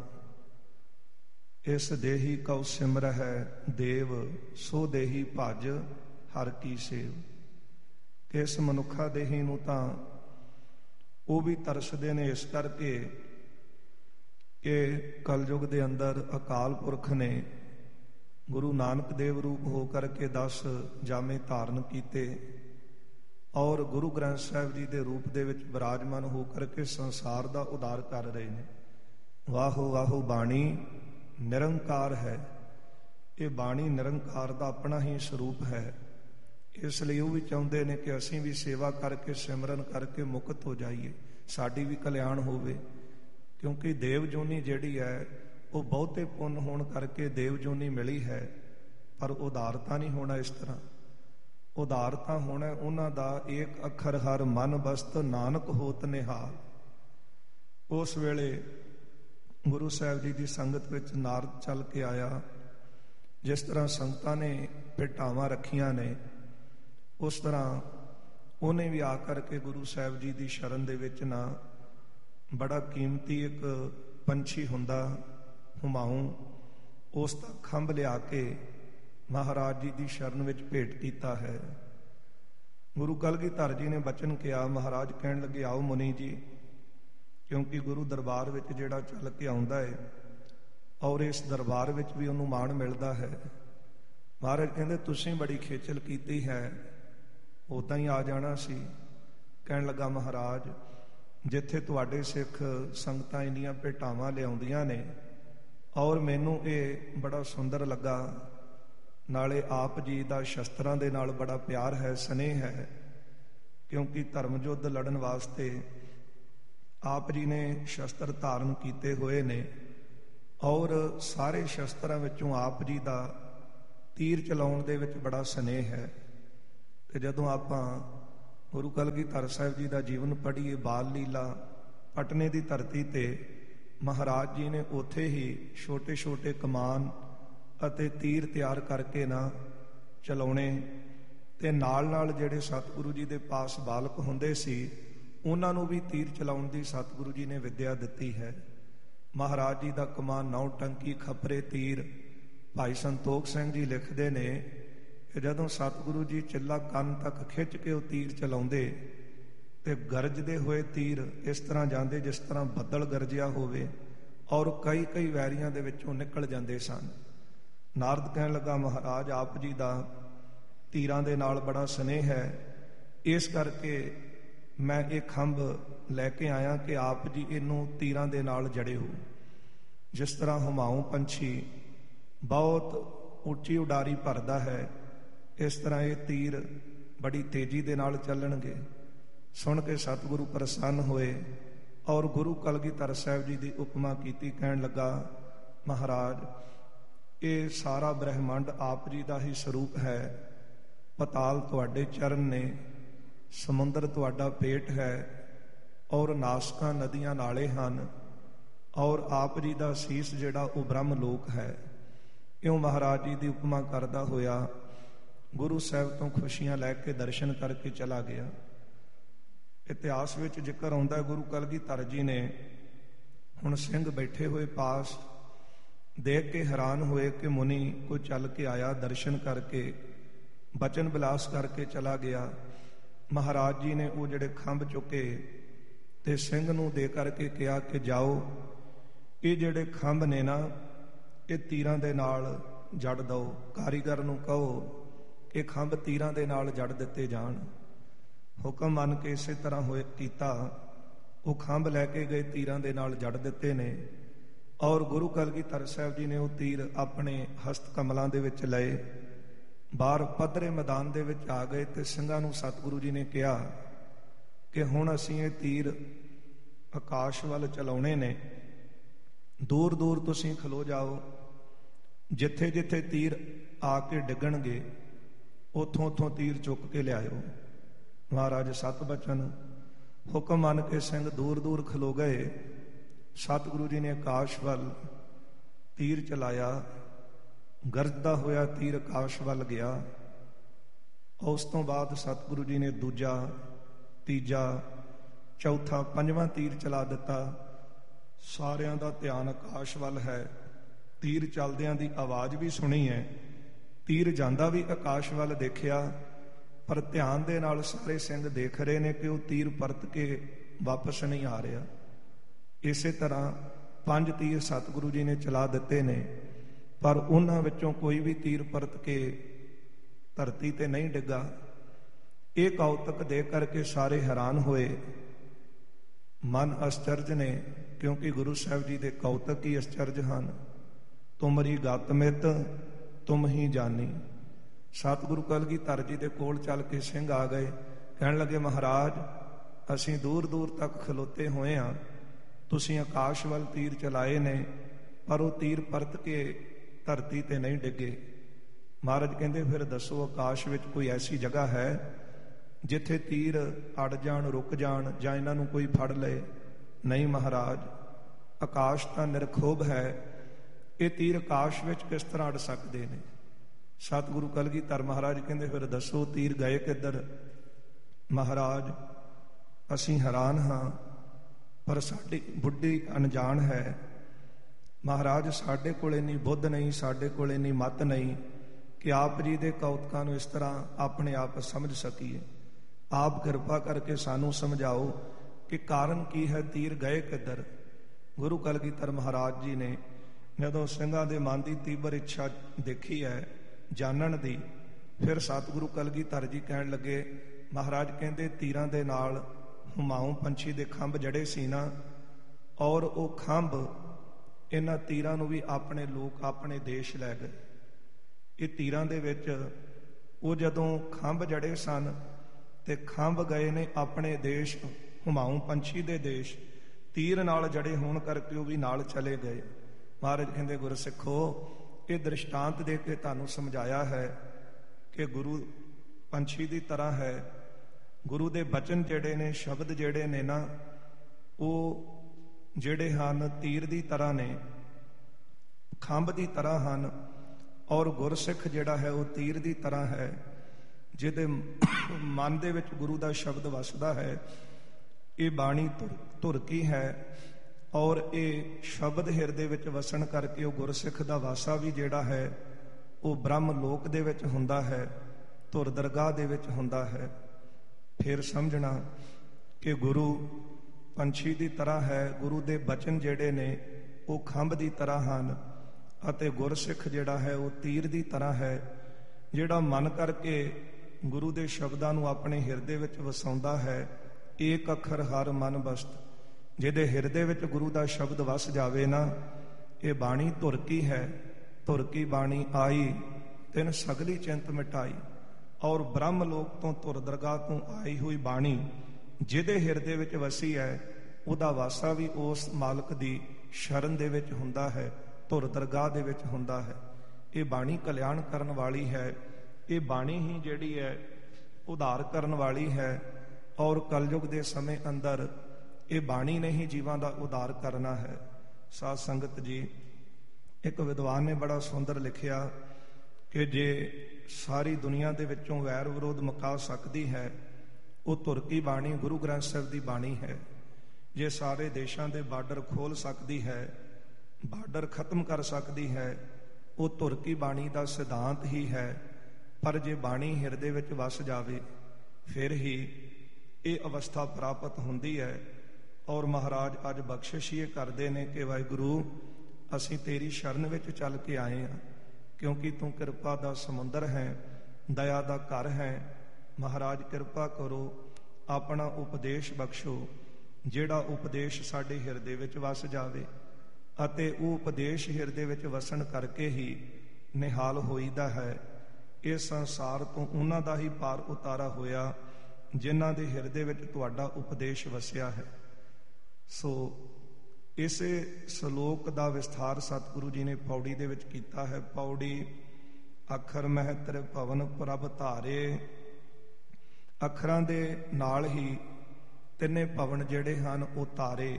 S1: ਇਸ ਦੇਹੀ ਕਉ ਸਿਮਰਹਿ ਦੇਵ ਸੋ ਦੇਹੀ ਭਜ ਹਰ ਕੀ ਸੇਵ। ਕਿ ਇਸ ਮਨੁੱਖਾ ਦੇਹੀ ਨੂੰ ਤਾਂ ਉਹ ਵੀ ਤਰਸਦੇ ਨੇ ਇਸ ਕਰਕੇ ਕਿ ਕਲਯੁਗ ਦੇ ਅੰਦਰ ਅਕਾਲ ਪੁਰਖ ਨੇ ਗੁਰੂ ਨਾਨਕ ਦੇਵ ਰੂਪ ਹੋ ਕਰਕੇ ਦਸ ਜਾਮੇ ਧਾਰਨ ਕੀਤੇ ਔਰ ਗੁਰੂ ਗ੍ਰੰਥ ਸਾਹਿਬ ਜੀ ਦੇ ਰੂਪ ਦੇ ਵਿੱਚ ਬਿਰਾਜਮਾਨ ਹੋ ਕਰਕੇ ਸੰਸਾਰ ਦਾ ਉਧਾਰ ਕਰ ਰਹੇ ਨੇ। ਵਾਹੋ ਵਾਹੋ ਬਾਣੀ ਨਿਰੰਕਾਰ ਹੈ। ਇਹ ਬਾਣੀ ਨਿਰੰਕਾਰ ਦਾ ਆਪਣਾ ਹੀ ਸਰੂਪ ਹੈ। ਇਸ ਲਈ ਉਹ ਵੀ ਚਾਹੁੰਦੇ ਨੇ ਕਿ ਅਸੀਂ ਵੀ ਸੇਵਾ ਕਰਕੇ ਸਿਮਰਨ ਕਰਕੇ ਮੁਕਤ ਹੋ ਜਾਈਏ, ਸਾਡੀ ਵੀ ਕਲਿਆਣ ਹੋਵੇ। ਕਿਉਂਕਿ ਦੇਵ ਜੋਨੀ ਜਿਹੜੀ ਹੈ ਉਹ ਬਹੁਤੇ ਪੁੰਨ ਹੋਣ ਕਰਕੇ ਦੇਵ ਜੋਨੀ ਮਿਲੀ ਹੈ, ਪਰ ਉਦਾਰਤਾ ਨਹੀਂ ਹੋਣਾ ਇਸ ਤਰ੍ਹਾਂ। ਉਦਾਰਤਾ ਹੋਣਾ ਉਹਨਾਂ ਦਾ ਏਕ ਅੱਖਰ ਹਰ ਮਨ ਬਸਤ ਨਾਨਕ ਹੋਤ ਨਿਹਾਲ। ਉਸ ਵੇਲੇ ਗੁਰੂ ਸਾਹਿਬ ਜੀ ਦੀ ਸੰਗਤ ਵਿੱਚ ਨਾਰਦ ਚੱਲ ਕੇ ਆਇਆ। ਜਿਸ ਤਰ੍ਹਾਂ ਸੰਗਤਾਂ ਨੇ ਭੇਟਾਵਾਂ ਰੱਖੀਆਂ ਨੇ, ਉਸ ਤਰ੍ਹਾਂ ਉਹਨੇ ਵੀ ਆ ਕਰਕੇ ਗੁਰੂ ਸਾਹਿਬ ਜੀ ਦੀ ਸ਼ਰਨ ਦੇ ਵਿੱਚ ਨਾ ਬੜਾ ਕੀਮਤੀ ਇੱਕ ਪੰਛੀ ਹੁੰਦਾ ਹੁਮਾਊਂ, ਉਸ ਦਾ ਖੰਭ ਲਿਆ ਕੇ ਮਹਾਰਾਜ ਜੀ ਦੀ ਸ਼ਰਨ ਵਿੱਚ ਭੇਟ ਕੀਤਾ ਹੈ। ਗੁਰੂ ਕਲਗੀਧਰ ਜੀ ਨੇ ਬਚਨ ਕਿਹਾ। ਮਹਾਰਾਜ ਕਹਿਣ ਲੱਗੇ ਆਓ ਮੁਨੀ ਜੀ, ਕਿਉਂਕਿ ਗੁਰੂ ਦਰਬਾਰ ਵਿੱਚ ਜਿਹੜਾ ਚੱਲ ਕੇ ਆਉਂਦਾ ਹੈ ਔਰ ਇਸ ਦਰਬਾਰ ਵਿੱਚ ਵੀ ਉਹਨੂੰ ਮਾਣ ਮਿਲਦਾ ਹੈ। ਮਹਾਰਾਜ ਕਹਿੰਦੇ ਤੁਸੀਂ ਬੜੀ ਖੇਚਲ ਕੀਤੀ ਹੈ, ਉੱਦਾਂ ਹੀ ਆ ਜਾਣਾ ਸੀ। ਕਹਿਣ ਲੱਗਾ ਮਹਾਰਾਜ ਜਿੱਥੇ ਤੁਹਾਡੇ ਸਿੱਖ ਸੰਗਤਾਂ ਇੰਨੀਆਂ ਭੇਟਾਵਾਂ ਲਿਆਉਂਦੀਆਂ ਨੇ ਔਰ ਮੈਨੂੰ ਇਹ ਬੜਾ ਸੁੰਦਰ ਲੱਗਾ, ਨਾਲੇ ਆਪ ਜੀ ਦਾ ਸ਼ਸਤਰਾਂ ਦੇ ਨਾਲ ਬੜਾ ਪਿਆਰ ਹੈ, ਸਨੇਹ ਹੈ, ਕਿਉਂਕਿ ਧਰਮ ਯੁੱਧ ਲੜਨ ਵਾਸਤੇ ਆਪ ਜੀ ਨੇ ਸ਼ਸਤਰ ਧਾਰਨ ਕੀਤੇ ਹੋਏ ਨੇ ਔਰ ਸਾਰੇ ਸ਼ਸਤਰਾਂ ਵਿੱਚੋਂ ਆਪ ਜੀ ਦਾ ਤੀਰ ਚਲਾਉਣ ਦੇ ਵਿੱਚ ਬੜਾ ਸਨੇਹ ਹੈ। ਤੇ ਜਦੋਂ ਆਪਾਂ ਗੁਰੂ ਕਲਗੀਧਰ ਸਾਹਿਬ ਜੀ ਦਾ ਜੀਵਨ ਪੜ੍ਹੀਏ, ਬਾਲ ਲੀਲਾ, ਪਟਨੇ ਦੀ ਧਰਤੀ ਤੇ ਮਹਾਰਾਜ ਜੀ ਨੇ ਉੱਥੇ ਹੀ ਛੋਟੇ ਛੋਟੇ ਕਮਾਨ ਅਤੇ ਤੀਰ ਤਿਆਰ ਕਰਕੇ ਨਾ ਚਲਾਉਣੇ, ਤੇ ਨਾਲ ਨਾਲ ਜਿਹੜੇ ਸਤਿਗੁਰੂ ਜੀ ਦੇ ਪਾਸ ਬਾਲਕ ਹੁੰਦੇ ਸੀ ਉਹਨਾਂ ਨੂੰ ਵੀ ਤੀਰ ਚਲਾਉਣ ਦੀ ਸਤਿਗੁਰੂ ਜੀ ਨੇ ਵਿੱਦਿਆ ਦਿੱਤੀ ਹੈ। ਮਹਾਰਾਜ ਜੀ ਦਾ ਕਮਾਨ ਨੌ ਟੰਕੀ ਖੱਪਰੇ ਤੀਰ। ਭਾਈ ਸੰਤੋਖ ਸਿੰਘ ਜੀ ਲਿਖਦੇ ਨੇ ਕਿ ਜਦੋਂ ਸਤਿਗੁਰੂ ਜੀ ਚਿੱਲਾ ਕੰਨ ਤੱਕ ਖਿੱਚ ਕੇ ਉਹ ਤੀਰ ਚਲਾਉਂਦੇ ਤੇ ਗਰਜਦੇ ਹੋਏ ਤੀਰ ਇਸ ਤਰ੍ਹਾਂ ਜਾਂਦੇ ਜਿਸ ਤਰ੍ਹਾਂ ਬੱਦਲ ਗਰਜਿਆ ਹੋਵੇ, ਔਰ ਕਈ ਕਈ ਵੈਰੀਆਂ ਦੇ ਵਿੱਚੋਂ ਨਿਕਲ ਜਾਂਦੇ ਸਨ। ਨਾਰਦ ਕਹਿਣ ਲੱਗਾ, ਮਹਾਰਾਜ ਆਪ ਜੀ ਦਾ ਤੀਰਾਂ ਦੇ ਨਾਲ ਬੜਾ ਸਨੇਹ ਹੈ, ਇਸ ਕਰਕੇ ਮੈਂ ਇਹ ਖੰਭ ਲੈ ਕੇ ਆਇਆ ਕਿ ਆਪ ਜੀ ਇਹਨੂੰ ਤੀਰਾਂ ਦੇ ਨਾਲ ਜੜਿਓ। ਜਿਸ ਤਰ੍ਹਾਂ ਹੁਮਾਊਂ ਪੰਛੀ ਬਹੁਤ ਉੱਚੀ ਉਡਾਰੀ ਭਰਦਾ ਹੈ, ਇਸ ਤਰ੍ਹਾਂ ਇਹ ਤੀਰ ਬੜੀ ਤੇਜ਼ੀ ਦੇ ਨਾਲ ਚੱਲਣਗੇ। ਸੁਣ ਕੇ ਸਤਿਗੁਰੂ ਪ੍ਰਸੰਨ ਹੋਏ ਔਰ ਗੁਰੂ ਕਲਗੀਧਰ ਸਾਹਿਬ ਜੀ ਦੀ ਉਪਮਾ ਕੀਤੀ। ਕਹਿਣ ਲੱਗਾ, ਮਹਾਰਾਜ ਇਹ ਸਾਰਾ ਬ੍ਰਹਿਮੰਡ ਆਪ ਜੀ ਦਾ ਹੀ ਸਰੂਪ ਹੈ। ਪਤਾਲ ਤੁਹਾਡੇ ਚਰਨ ਨੇ, ਸਮੁੰਦਰ ਤੁਹਾਡਾ ਪੇਟ ਹੈ, ਔਰ ਨਾਸਕਾਂ ਨਦੀਆਂ ਨਾਲੇ ਹਨ, ਔਰ ਆਪ ਜੀ ਦਾ ਸੀਸ ਜਿਹੜਾ ਉਹ ਬ੍ਰਹਮ ਲੋਕ ਹੈ। ਇਉਂ ਮਹਾਰਾਜ ਜੀ ਦੀ ਉਪਮਾ ਕਰਦਾ ਹੋਇਆ ਗੁਰੂ ਸਾਹਿਬ ਤੋਂ ਖੁਸ਼ੀਆਂ ਲੈ ਕੇ ਦਰਸ਼ਨ ਕਰਕੇ ਚਲਾ ਗਿਆ। ਇਤਿਹਾਸ ਵਿੱਚ ਜ਼ਿਕਰ ਆਉਂਦਾ, ਗੁਰੂ ਕਲਗੀਧਰ ਜੀ ਨੇ ਹੁਣ ਸਿੰਘ ਬੈਠੇ ਹੋਏ ਪਾਸ ਦੇਖ ਕੇ ਹੈਰਾਨ ਹੋਏ ਕਿ ਮੁਨੀ ਕੋਈ ਚੱਲ ਕੇ ਆਇਆ, ਦਰਸ਼ਨ ਕਰਕੇ ਬਚਨ ਬਿਲਾਸ ਕਰਕੇ ਚਲਾ ਗਿਆ। ਮਹਾਰਾਜ ਜੀ ਨੇ ਉਹ ਜਿਹੜੇ ਖੰਭ ਚੁੱਕੇ ਤੇ ਸਿੰਘ ਨੂੰ ਦੇ ਕਰਕੇ ਕਿਹਾ ਕਿ ਜਾਓ, ਇਹ ਜਿਹੜੇ ਖੰਭ ਨੇ ਨਾ ਇਹ ਤੀਰਾਂ ਦੇ ਨਾਲ ਜੜ ਦਓ। ਕਾਰੀਗਰ ਨੂੰ ਕਹੋ ਇਹ ਖੰਭ ਤੀਰਾਂ ਦੇ ਨਾਲ ਜੜ ਦਿੱਤੇ ਜਾਣ। ਹੁਕਮ ਮੰਨ ਕੇ ਇਸੇ ਤਰ੍ਹਾਂ ਹੋਏ ਕੀਤਾ। ਉਹ ਖੰਭ ਲੈ ਕੇ ਗਏ, ਤੀਰਾਂ ਦੇ ਨਾਲ ਜੜ ਦਿੱਤੇ ਨੇ, ਔਰ ਗੁਰੂ ਕਲਗੀਧਰ ਸਾਹਿਬ ਜੀ ਨੇ ਉਹ ਤੀਰ ਆਪਣੇ ਹਸਤ ਕਮਲਾਂ ਦੇ ਵਿੱਚ ਲਏ। ਬਾਹਰ ਪੱਧਰੇ ਮੈਦਾਨ ਦੇ ਵਿੱਚ ਆ ਗਏ ਤੇ ਸਿੰਘਾਂ ਨੂੰ ਸਤਿਗੁਰੂ ਜੀ ਨੇ ਕਿਹਾ ਕਿ ਹੁਣ ਅਸੀਂ ਇਹ ਤੀਰ ਆਕਾਸ਼ ਵੱਲ ਚਲਾਉਣੇ ਨੇ, ਦੂਰ ਦੂਰ ਤੁਸੀਂ ਖਲੋ ਜਾਓ, ਜਿੱਥੇ ਜਿੱਥੇ ਤੀਰ ਆ ਕੇ ਡਿੱਗਣਗੇ ਉੱਥੋਂ ਉੱਥੋਂ ਤੀਰ ਚੁੱਕ ਕੇ ਲਿਆਇਓ। ਮਹਾਰਾਜ ਸਤ ਬਚਨ ਹੁਕਮ ਮੰਨ ਕੇ ਸਿੰਘ ਦੂਰ ਦੂਰ ਖਲੋ ਗਏ। ਸਤਿਗੁਰੂ ਜੀ ਨੇ ਆਕਾਸ਼ ਵੱਲ ਤੀਰ ਚਲਾਇਆ, ਗਰਜਦਾ ਹੋਇਆ ਤੀਰ ਆਕਾਸ਼ ਵੱਲ ਗਿਆ। ਉਸ ਤੋਂ ਬਾਅਦ ਸਤਿਗੁਰੂ ਜੀ ਨੇ ਦੂਜਾ, ਤੀਜਾ, ਚੌਥਾ, ਪੰਜਵਾਂ ਤੀਰ ਚਲਾ ਦਿੱਤਾ। ਸਾਰਿਆਂ ਦਾ ਧਿਆਨ ਆਕਾਸ਼ ਵੱਲ ਹੈ। ਤੀਰ ਚੱਲਦਿਆਂ ਦੀ ਆਵਾਜ਼ ਵੀ ਸੁਣੀ ਹੈ, ਤੀਰ ਜਾਂਦਾ ਵੀ ਆਕਾਸ਼ ਵੱਲ ਦੇਖਿਆ, ਪਰ ਧਿਆਨ ਦੇ ਨਾਲ ਸਾਰੇ ਸਿੰਘ ਦੇਖ ਰਹੇ ਨੇ ਕਿ ਉਹ ਤੀਰ ਪਰਤ ਕੇ ਵਾਪਸ ਨਹੀਂ ਆ ਰਿਹਾ। ਇਸੇ ਤਰ੍ਹਾਂ ਪੰਜ ਤੀਰ ਸਤਿਗੁਰੂ ਜੀ ਨੇ ਚਲਾ ਦਿੱਤੇ ਨੇ, ਪਰ ਉਹਨਾਂ ਵਿੱਚੋਂ ਕੋਈ ਵੀ ਤੀਰ ਪਰਤ ਕੇ ਧਰਤੀ ਤੇ ਨਹੀਂ ਡਿੱਗਾ। ਇਹ ਕੌਤਕ ਦੇਖ ਕਰਕੇ ਸਾਰੇ ਹੈਰਾਨ ਹੋਏ, ਮਨ ਅਸਚਰਜ ਨੇ, ਕਿਉਂਕਿ ਗੁਰੂ ਸਾਹਿਬ ਜੀ ਦੇ ਕੌਤਕ ਹੀ ਅਸਚਰਜ ਹਨ। ਤੁਮਰੀ ਗਤ ਮਿਤ ਤੁਮ ਹੀ ਜਾਨੀ। ਸਤਿਗੁਰੂ ਕਲਗੀਧਰ ਜੀ ਦੇ ਕੋਲ ਚੱਲ ਕੇ ਸਿੰਘ ਆ ਗਏ। ਕਹਿਣ ਲੱਗੇ, ਮਹਾਰਾਜ ਅਸੀਂ ਦੂਰ ਦੂਰ ਤੱਕ ਖਲੋਤੇ ਹੋਏ ਹਾਂ, ਤੁਸੀਂ ਆਕਾਸ਼ ਵੱਲ ਤੀਰ ਚਲਾਏ ਨੇ, ਪਰ ਉਹ ਤੀਰ ਪਰਤ ਕੇ ਧਰਤੀ ਤੇ ਨਹੀਂ ਡਿੱਗੇ। ਮਹਾਰਾਜ ਕਹਿੰਦੇ, ਫਿਰ ਦੱਸੋ ਆਕਾਸ਼ ਵਿੱਚ ਕੋਈ ਐਸੀ ਜਗ੍ਹਾ ਹੈ ਜਿੱਥੇ ਤੀਰ ਅੜ ਜਾਣ, ਰੁਕ ਜਾਣ, ਜਾਂ ਇਹਨਾਂ ਨੂੰ ਕੋਈ ਫੜ ਲਏ? ਨਹੀਂ ਮਹਾਰਾਜ, ਆਕਾਸ਼ ਤਾਂ ਨਿਰਖੋਭ ਹੈ, ਇਹ ਤੀਰ ਆਕਾਸ਼ ਵਿੱਚ ਕਿਸ ਤਰ੍ਹਾਂ ਅੜ ਸਕਦੇ ਨੇ? ਸਤਿਗੁਰੂ ਕਲਗੀਧਰ ਮਹਾਰਾਜ ਕਹਿੰਦੇ, ਫਿਰ ਦੱਸੋ ਤੀਰ ਗਏ ਕਿੱਧਰ? ਮਹਾਰਾਜ ਅਸੀਂ ਹੈਰਾਨ ਹਾਂ, ਪਰ ਸਾਡੀ ਬੁੱਢੀ ਅਣਜਾਣ ਹੈ। ਮਹਾਰਾਜ ਸਾਡੇ ਕੋਲ ਇੰਨੀ ਬੁੱਧ ਨਹੀਂ, ਸਾਡੇ ਕੋਲ ਇੰਨੀ ਮੱਤ ਨਹੀਂ ਕਿ ਆਪ ਜੀ ਦੇ ਕੌਤਕਾਂ ਨੂੰ ਇਸ ਤਰ੍ਹਾਂ ਆਪਣੇ ਆਪ ਸਮਝ ਸਕੀਏ। ਆਪ ਕਿਰਪਾ ਕਰਕੇ ਸਾਨੂੰ ਸਮਝਾਓ ਕਿ ਕਾਰਨ ਕੀ ਹੈ, ਤੀਰ ਗਏ ਕਿੱਧਰ? ਗੁਰੂ ਕਲਗੀਧਰ ਮਹਾਰਾਜ ਜੀ ਨੇ ਜਦੋਂ ਸਿੰਘਾਂ ਦੇ ਮਨ ਦੀ ਤੀਬਰ ਇੱਛਾ ਦੇਖੀ ਹੈ ਜਾਣਨ ਦੀ, ਫਿਰ ਸਤਿਗੁਰੂ ਕਲਗੀਧਰ ਜੀ ਕਹਿਣ ਲੱਗੇ, ਮਹਾਰਾਜ ਕਹਿੰਦੇ ਤੀਰਾਂ ਦੇ ਨਾਲ ਹੁਮਾਊਂ ਪੰਛੀ ਦੇ ਖੰਭ ਜੜੇ ਸੀ ਨਾ, ਔਰ ਉਹ ਖੰਭ ਇਹਨਾਂ ਤੀਰਾਂ ਨੂੰ ਵੀ ਆਪਣੇ ਲੋਕ ਆਪਣੇ ਦੇਸ਼ ਲੈ ਗਏ। ਇਹ ਤੀਰਾਂ ਦੇ ਵਿੱਚ ਉਹ ਜਦੋਂ ਖੰਭ ਜੜੇ ਸਨ ਤੇ ਖੰਭ ਗਏ ਨੇ ਆਪਣੇ ਦੇਸ਼, ਹੁਮਾਊਂ ਪੰਛੀ ਦੇ ਦੇਸ਼। ਤੀਰ ਨਾਲ ਜੜੇ ਹੋਣ ਕਰਕੇ ਉਹ ਵੀ ਨਾਲ ਚਲੇ ਗਏ। ਮਹਾਰਾਜ ਕਹਿੰਦੇ, ਗੁਰਸਿੱਖੋ ਇਹ ਦ੍ਰਿਸ਼ਟਾਂਤ ਦੇ ਕੇ ਤੁਹਾਨੂੰ ਸਮਝਾਇਆ ਹੈ ਕਿ ਗੁਰੂ ਪੰਛੀ ਦੀ ਤਰ੍ਹਾਂ ਹੈ, ਗੁਰੂ ਦੇ ਬਚਨ ਜਿਹੜੇ ਨੇ, ਸ਼ਬਦ ਜਿਹੜੇ ਨੇ ਨਾ, ਉਹ ਜਿਹੜੇ ਹਨ ਤੀਰ ਦੀ ਤਰ੍ਹਾਂ ਨੇ, ਖੰਭ ਦੀ ਤਰ੍ਹਾਂ ਹਨ। ਔਰ ਗੁਰਸਿੱਖ ਜਿਹੜਾ ਹੈ ਉਹ ਤੀਰ ਦੀ ਤਰ੍ਹਾਂ ਹੈ, ਜਿਹਦੇ ਮਨ ਦੇ ਵਿੱਚ ਗੁਰੂ ਦਾ ਸ਼ਬਦ ਵਸਦਾ ਹੈ। ਇਹ ਬਾਣੀ ਧੁਰਕੀ ਹੈ ਔਰ ਇਹ ਸ਼ਬਦ ਹਿਰਦੇ ਵਿੱਚ ਵਸਣ ਕਰਕੇ ਉਹ ਗੁਰਸਿੱਖ ਦਾ ਵਾਸਾ ਵੀ ਜਿਹੜਾ ਹੈ ਉਹ ਬ੍ਰਹਮ ਲੋਕ ਦੇ ਵਿੱਚ ਹੁੰਦਾ ਹੈ, ਧੁਰ ਦਰਗਾਹ ਦੇ ਵਿੱਚ ਹੁੰਦਾ ਹੈ। ਫਿਰ ਸਮਝਣਾ ਕਿ ਗੁਰੂ ਪੰਛੀ ਦੀ ਤਰ੍ਹਾਂ ਹੈ, ਗੁਰੂ ਦੇ ਬਚਨ ਜਿਹੜੇ ਨੇ ਉਹ ਖੰਭ ਦੀ ਤਰ੍ਹਾਂ ਹਨ, ਅਤੇ ਗੁਰਸਿੱਖ ਜਿਹੜਾ ਹੈ ਉਹ ਤੀਰ ਦੀ ਤਰ੍ਹਾਂ ਹੈ, ਜਿਹੜਾ ਮਨ ਕਰਕੇ ਗੁਰੂ ਦੇ ਸ਼ਬਦਾਂ ਨੂੰ ਆਪਣੇ ਹਿਰਦੇ ਵਿੱਚ ਵਸਾਉਂਦਾ ਹੈ। ਏਕ ਅੱਖਰ ਹਰ ਮਨ ਬਸਤ, ਜਿਹਦੇ ਹਿਰਦੇ ਵਿੱਚ ਗੁਰੂ ਦਾ ਸ਼ਬਦ ਵਸ ਜਾਵੇ ਨਾ, ਇਹ ਬਾਣੀ ਧੁਰਕੀ ਹੈ। ਧੁਰਕੀ ਬਾਣੀ ਆਈ ਤਿਨ ਸਗਲੀ ਚਿੰਤ ਮਿਟਾਈ। ਔਰ ਬ੍ਰਹਮ ਲੋਕ ਤੋਂ, ਧੁਰ ਦਰਗਾਹ ਤੋਂ ਆਈ ਹੋਈ ਬਾਣੀ ਜਿਹਦੇ ਹਿਰਦੇ ਵਿੱਚ ਵਸੀ ਹੈ, ਉਹਦਾ ਵਾਸਾ ਵੀ ਉਸ ਮਾਲਕ ਦੀ ਸ਼ਰਨ ਦੇ ਵਿੱਚ ਹੁੰਦਾ ਹੈ, ਧੁਰ ਦਰਗਾਹ ਦੇ ਵਿੱਚ ਹੁੰਦਾ ਹੈ। ਇਹ ਬਾਣੀ ਕਲਿਆਣ ਕਰਨ ਵਾਲੀ ਹੈ। ਇਹ ਬਾਣੀ ਹੀ ਜਿਹੜੀ ਹੈ ਉਧਾਰ ਕਰਨ ਵਾਲੀ ਹੈ। ਔਰ ਕਲਯੁਗ ਦੇ ਸਮੇਂ ਅੰਦਰ ਇਹ ਬਾਣੀ ਨੇ ਹੀ ਜੀਵਾਂ ਦਾ ਉਧਾਰ ਕਰਨਾ ਹੈ। ਸਾਧ ਸੰਗਤ ਜੀ, ਇੱਕ ਵਿਦਵਾਨ ਨੇ ਬੜਾ ਸੁੰਦਰ ਲਿਖਿਆ ਕਿ ਜੇ ਸਾਰੀ ਦੁਨੀਆ ਦੇ ਵਿੱਚੋਂ ਵੈਰ ਵਿਰੋਧ ਮੁਕਾ ਸਕਦੀ ਹੈ, ਉਹ ਧੁਰਕੀ ਬਾਣੀ ਗੁਰੂ ਗ੍ਰੰਥ ਸਾਹਿਬ ਦੀ ਬਾਣੀ ਹੈ। ਜੇ ਸਾਰੇ ਦੇਸ਼ਾਂ ਦੇ ਬਾਰਡਰ ਖੋਲ ਸਕਦੀ ਹੈ, ਬਾਰਡਰ ਖਤਮ ਕਰ ਸਕਦੀ ਹੈ, ਉਹ ਧੁਰਕੀ ਬਾਣੀ ਦਾ ਸਿਧਾਂਤ ਹੀ ਹੈ। ਪਰ ਜੇ ਬਾਣੀ ਹਿਰਦੇ ਵਿੱਚ ਵਸ ਜਾਵੇ, ਫਿਰ ਹੀ ਇਹ ਅਵਸਥਾ ਪ੍ਰਾਪਤ ਹੁੰਦੀ ਹੈ। ਔਰ ਮਹਾਰਾਜ ਅੱਜ ਬਖਸ਼ਿਸ਼ ਇਹ ਕਰਦੇ ਨੇ ਕਿ ਵਾਹਿਗੁਰੂ, ਅਸੀਂ ਤੇਰੀ ਸ਼ਰਨ ਵਿੱਚ ਚੱਲ ਕੇ ਆਏ ਹਾਂ, ਕਿਉਂਕਿ ਤੂੰ ਕਿਰਪਾ ਦਾ ਸਮੁੰਦਰ ਹੈ, ਦਇਆ ਦਾ ਘਰ ਹੈ। ਮਹਾਰਾਜ ਕਿਰਪਾ ਕਰੋ, ਆਪਣਾ ਉਪਦੇਸ਼ ਬਖਸ਼ੋ, ਜਿਹੜਾ ਉਪਦੇਸ਼ ਸਾਡੇ ਹਿਰਦੇ ਵਿੱਚ ਵਸ ਜਾਵੇ, ਅਤੇ ਉਹ ਉਪਦੇਸ਼ ਹਿਰਦੇ ਵਿੱਚ ਵਸਣ ਕਰਕੇ ਹੀ ਨਿਹਾਲ ਹੋਈਦਾ ਹੈ। ਇਸ ਸੰਸਾਰ ਤੋਂ ਉਹਨਾਂ ਦਾ ਹੀ ਪਾਰ ਉਤਾਰਾ ਹੋਇਆ ਜਿਨ੍ਹਾਂ ਦੇ ਹਿਰਦੇ ਵਿੱਚ ਤੁਹਾਡਾ ਉਪਦੇਸ਼ ਵਸਿਆ ਹੈ। ਸੋ ਇਸੇ ਸ਼ਲੋਕ ਦਾ ਵਿਸਥਾਰ ਸਤਿਗੁਰੂ ਜੀ ਨੇ ਪੌੜੀ ਦੇ ਵਿੱਚ ਕੀਤਾ ਹੈ। ਪੌੜੀ ਅੱਖਰ ਮਹਿ ਤ੍ਰਿ ਭਵਨ ਪ੍ਰਭ ਧਾਰੇ। ਅੱਖਰਾਂ ਦੇ ਨਾਲ ਹੀ ਤਿੰਨੇ ਭਵਨ ਜਿਹੜੇ ਹਨ ਉਹ ਤਾਰੇ।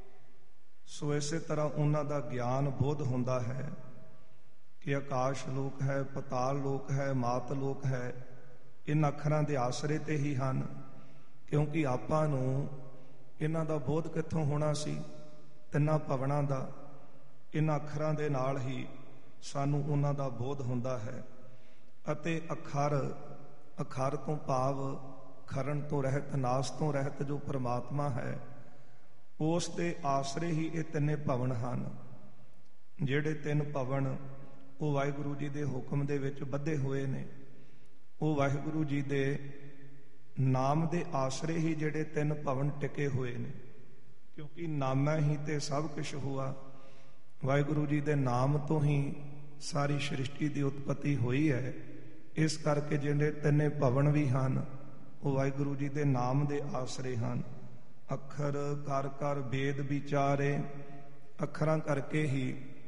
S1: ਸੋ ਇਸੇ ਤਰ੍ਹਾਂ ਉਹਨਾਂ ਦਾ ਗਿਆਨ ਬੋਧ ਹੁੰਦਾ ਹੈ ਕਿ ਆਕਾਸ਼ ਲੋਕ ਹੈ, ਪਤਾਲ ਲੋਕ ਹੈ, ਮਾਤ ਲੋਕ ਹੈ। ਇਹਨਾਂ ਅੱਖਰਾਂ ਦੇ ਆਸਰੇ ਤੇ ਹੀ ਹਨ, ਕਿਉਂਕਿ ਆਪਾਂ ਨੂੰ ਇਹਨਾਂ ਦਾ ਬੋਧ ਕਿੱਥੋਂ ਹੋਣਾ ਸੀ? ਤਿੰਨਾਂ ਭਵਨਾਂ ਦਾ। ਇਹਨਾਂ ਅੱਖਰਾਂ ਦੇ ਨਾਲ ਹੀ ਸਾਨੂੰ ਉਹਨਾਂ ਦਾ ਬੋਧ ਹੁੰਦਾ ਹੈ। ਅਤੇ ਅੱਖਰ, ਅੱਖਰ ਤੋਂ ਭਾਵ ਖਰਨ ਤੋਂ ਰਹਿਤ, ਨਾਸ ਤੋਂ ਰਹਿਤ ਜੋ ਪਰਮਾਤਮਾ ਹੈ, ਉਸ ਦੇ ਆਸਰੇ ਹੀ ਇਹ ਤਿੰਨੇ ਭਵਨ ਹਨ। ਜਿਹੜੇ ਤਿੰਨ ਭਵਨ ਉਹ ਵਾਹਿਗੁਰੂ ਜੀ ਦੇ ਹੁਕਮ ਦੇ ਵਿੱਚ ਬੱਧੇ ਹੋਏ ਨੇ। ਉਹ ਵਾਹਿਗੁਰੂ ਜੀ ਦੇ ਨਾਮ ਦੇ ਆਸਰੇ ਹੀ ਜਿਹੜੇ ਤਿੰਨ ਭਵਨ ਟਿਕੇ ਹੋਏ ਨੇ, ਕਿਉਂਕਿ ਨਾਮੈ ਹੀ ਤੇ ਸਭ ਕੁਛ ਹੁਆ। ਵਾਹਿਗੁਰੂ ਜੀ ਦੇ ਨਾਮ ਤੋਂ ਹੀ ਸਾਰੀ ਸ੍ਰਿਸ਼ਟੀ ਦੀ ਉਤਪਤੀ ਹੋਈ ਹੈ। ਇਸ ਕਰਕੇ ਜਿਹੜੇ ਤਿੰਨੇ ਭਵਨ ਵੀ ਹਨ ਉਹ ਵਾਹਿਗੁਰੂ ਜੀ ਦੇ ਨਾਮ ਦੇ ਆਸਰੇ ਹਨ। ਅੱਖਰ ਕਰ ਕਰ ਵੇਦ ਵਿਚਾਰੇ। ਅੱਖਰਾਂ ਕਰਕੇ ਹੀ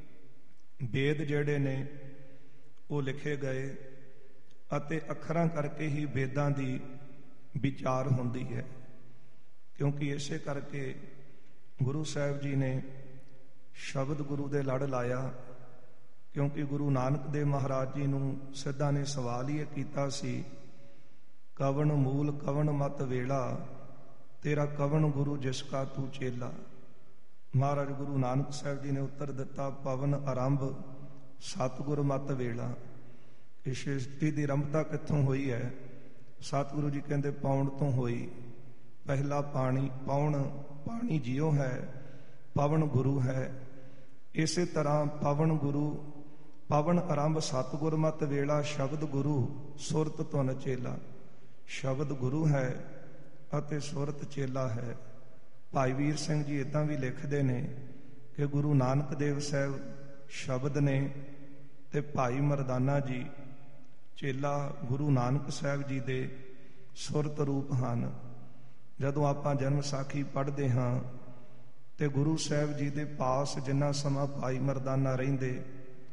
S1: ਵੇਦ ਜਿਹੜੇ ਨੇ ਉਹ ਲਿਖੇ ਗਏ, ਅਤੇ ਅੱਖਰਾਂ ਕਰਕੇ ਹੀ ਵੇਦਾਂ ਦੀ ਵਿਚਾਰ ਹੁੰਦੀ ਹੈ। ਕਿਉਂਕਿ ਇਸੇ ਕਰਕੇ ਗੁਰੂ ਸਾਹਿਬ ਜੀ ਨੇ ਸ਼ਬਦ ਗੁਰੂ ਦੇ ਲੜ ਲਾਇਆ। ਕਿਉਂਕਿ ਗੁਰੂ ਨਾਨਕ ਦੇਵ ਮਹਾਰਾਜ ਜੀ ਨੂੰ ਸਿੱਧਾਂ ਨੇ ਸਵਾਲ ਹੀ ਕੀਤਾ ਸੀ, ਕਵਣ ਮੂਲ ਕਵਣ ਮਤ ਵੇਲਾ, ਤੇਰਾ ਕਵਣ ਗੁਰੂ ਜਿਸ ਕਾ ਤੂੰ ਚੇਲਾ। ਮਹਾਰਾਜ ਗੁਰੂ ਨਾਨਕ ਸਾਹਿਬ ਜੀ ਨੇ ਉੱਤਰ ਦਿੱਤਾ, ਪਵਨ ਆਰੰਭ ਸਤਿਗੁਰ ਮਤ ਵੇਲਾ। ਇਹ ਸ੍ਰਿਸ਼ਟੀ ਦੀ ਆਰੰਭਤਾ ਕਿੱਥੋਂ ਹੋਈ ਹੈ? ਸਤਿਗੁਰੂ ਜੀ ਕਹਿੰਦੇ ਪੌਣ ਤੋਂ ਹੋਈ। ਪਹਿਲਾ ਪਾਣੀ, ਪੌਣ ਪਾਣੀ ਜਿਉ ਹੈ, ਪਵਨ ਗੁਰੂ ਹੈ। ਇਸੇ ਤਰ੍ਹਾਂ ਪਵਨ ਗੁਰੂ, ਪਵਨ ਆਰੰਭ ਸਤਿਗੁਰ ਮਤ ਵੇਲਾ, ਸ਼ਬਦ ਗੁਰੂ ਸੁਰਤ ਧੁਨ ਚੇਲਾ। ਸ਼ਬਦ ਗੁਰੂ ਹੈ ਅਤੇ ਸੁਰਤ ਚੇਲਾ ਹੈ। ਭਾਈ ਵੀਰ ਸਿੰਘ ਜੀ ਇੱਦਾਂ ਵੀ ਲਿਖਦੇ ਨੇ ਕਿ ਗੁਰੂ ਨਾਨਕ ਦੇਵ ਸਾਹਿਬ ਸ਼ਬਦ ਨੇ ਤੇ ਭਾਈ ਮਰਦਾਨਾ ਜੀ ਚੇਲਾ ਗੁਰੂ ਨਾਨਕ ਸਾਹਿਬ ਜੀ ਦੇ ਸੁਰਤ ਰੂਪ ਹਨ। ਜਦੋਂ ਆਪਾਂ ਜਨਮ ਸਾਖੀ ਪੜ੍ਹਦੇ ਹਾਂ ਤੇ ਗੁਰੂ ਸਾਹਿਬ ਜੀ ਦੇ ਪਾਸ ਜਿੰਨਾ ਸਮਾਂ ਭਾਈ ਮਰਦਾਨਾ ਰਹਿੰਦੇ,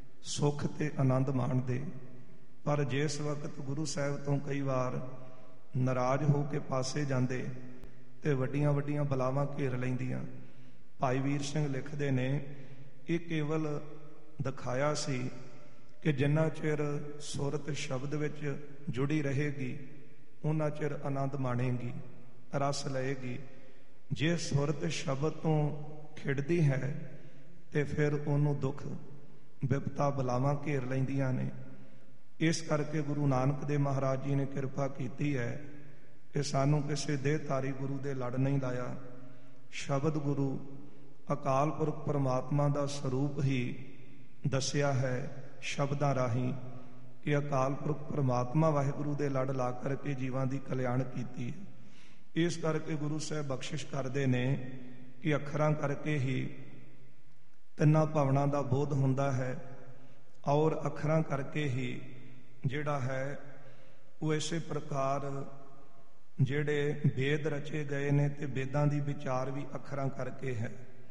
S1: ਸੁੱਖ ਤੇ ਆਨੰਦ ਮਾਣਦੇ। ਪਰ ਜਿਸ ਵਕਤ ਗੁਰੂ ਸਾਹਿਬ ਤੋਂ ਕਈ ਵਾਰ ਨਾਰਾਜ਼ ਹੋ ਕੇ ਪਾਸੇ ਜਾਂਦੇ ਤੇ ਵੱਡੀਆਂ ਵੱਡੀਆਂ ਬਲਾਵਾਂ ਘੇਰ ਲੈਂਦੀਆਂ। ਭਾਈ ਵੀਰ ਸਿੰਘ ਲਿਖਦੇ ਨੇ, ਇਹ ਕੇਵਲ ਦਿਖਾਇਆ ਸੀ ਕਿ ਜਿੰਨਾ ਚਿਰ ਸੁਰਤ ਸ਼ਬਦ ਵਿੱਚ ਜੁੜੀ ਰਹੇਗੀ ਉਹਨਾਂ ਚਿਰ ਆਨੰਦ ਮਾਣੇਗੀ, ਰਸ ਲਏਗੀ। ਜੇ ਸੁਰਤ ਸ਼ਬਦ ਤੋਂ ਖਿੜਦੀ ਹੈ ਤੇ ਫਿਰ ਉਹਨੂੰ ਦੁੱਖ ਵਿਪਤਾ ਬਲਾਵਾਂ ਘੇਰ ਲੈਂਦੀਆਂ ਨੇ। ਇਸ ਕਰਕੇ ਗੁਰੂ ਨਾਨਕ ਦੇਵ ਮਹਾਰਾਜ ਜੀ ਨੇ ਕਿਰਪਾ ਕੀਤੀ ਹੈ ਕਿ ਸਾਨੂੰ ਕਿਸੇ ਦੇਹਧਾਰੀ ਗੁਰੂ ਦੇ ਲੜ ਨਹੀਂ ਲਾਇਆ। ਸ਼ਬਦ ਗੁਰੂ ਅਕਾਲ ਪੁਰਖ ਪਰਮਾਤਮਾ ਦਾ ਸਰੂਪ ਹੀ ਦੱਸਿਆ ਹੈ ਸ਼ਬਦਾਂ ਰਾਹੀਂ ਕਿ ਅਕਾਲ ਪੁਰਖ ਪਰਮਾਤਮਾ ਵਾਹਿਗੁਰੂ ਦੇ ਲੜ ਲਾ ਕਰਕੇ ਜੀਵਾਂ ਦੀ ਕਲਿਆਣ ਕੀਤੀ ਹੈ। ਇਸ ਕਰਕੇ ਗੁਰੂ ਸਾਹਿਬ ਬਖਸ਼ਿਸ਼ ਕਰਦੇ ਨੇ ਕਿ ਅੱਖਰਾਂ ਕਰਕੇ ਹੀ ਤਿੰਨਾਂ ਭਾਵਨਾ ਦਾ ਬੋਧ ਹੁੰਦਾ ਹੈ ਔਰ ਅੱਖਰਾਂ ਕਰਕੇ ਹੀ ਜਿਹੜਾ ਹੈ ਉਹ ਇਸੇ ਪ੍ਰਕਾਰ ਜਿਹੜੇ ਵੇਦ ਰਚੇ ਗਏ ਨੇ ਤੇ ਵੇਦਾਂ ਦੀ ਵਿਚਾਰ ਵੀ ਅੱਖਰਾਂ ਕਰਕੇ ਹੈ।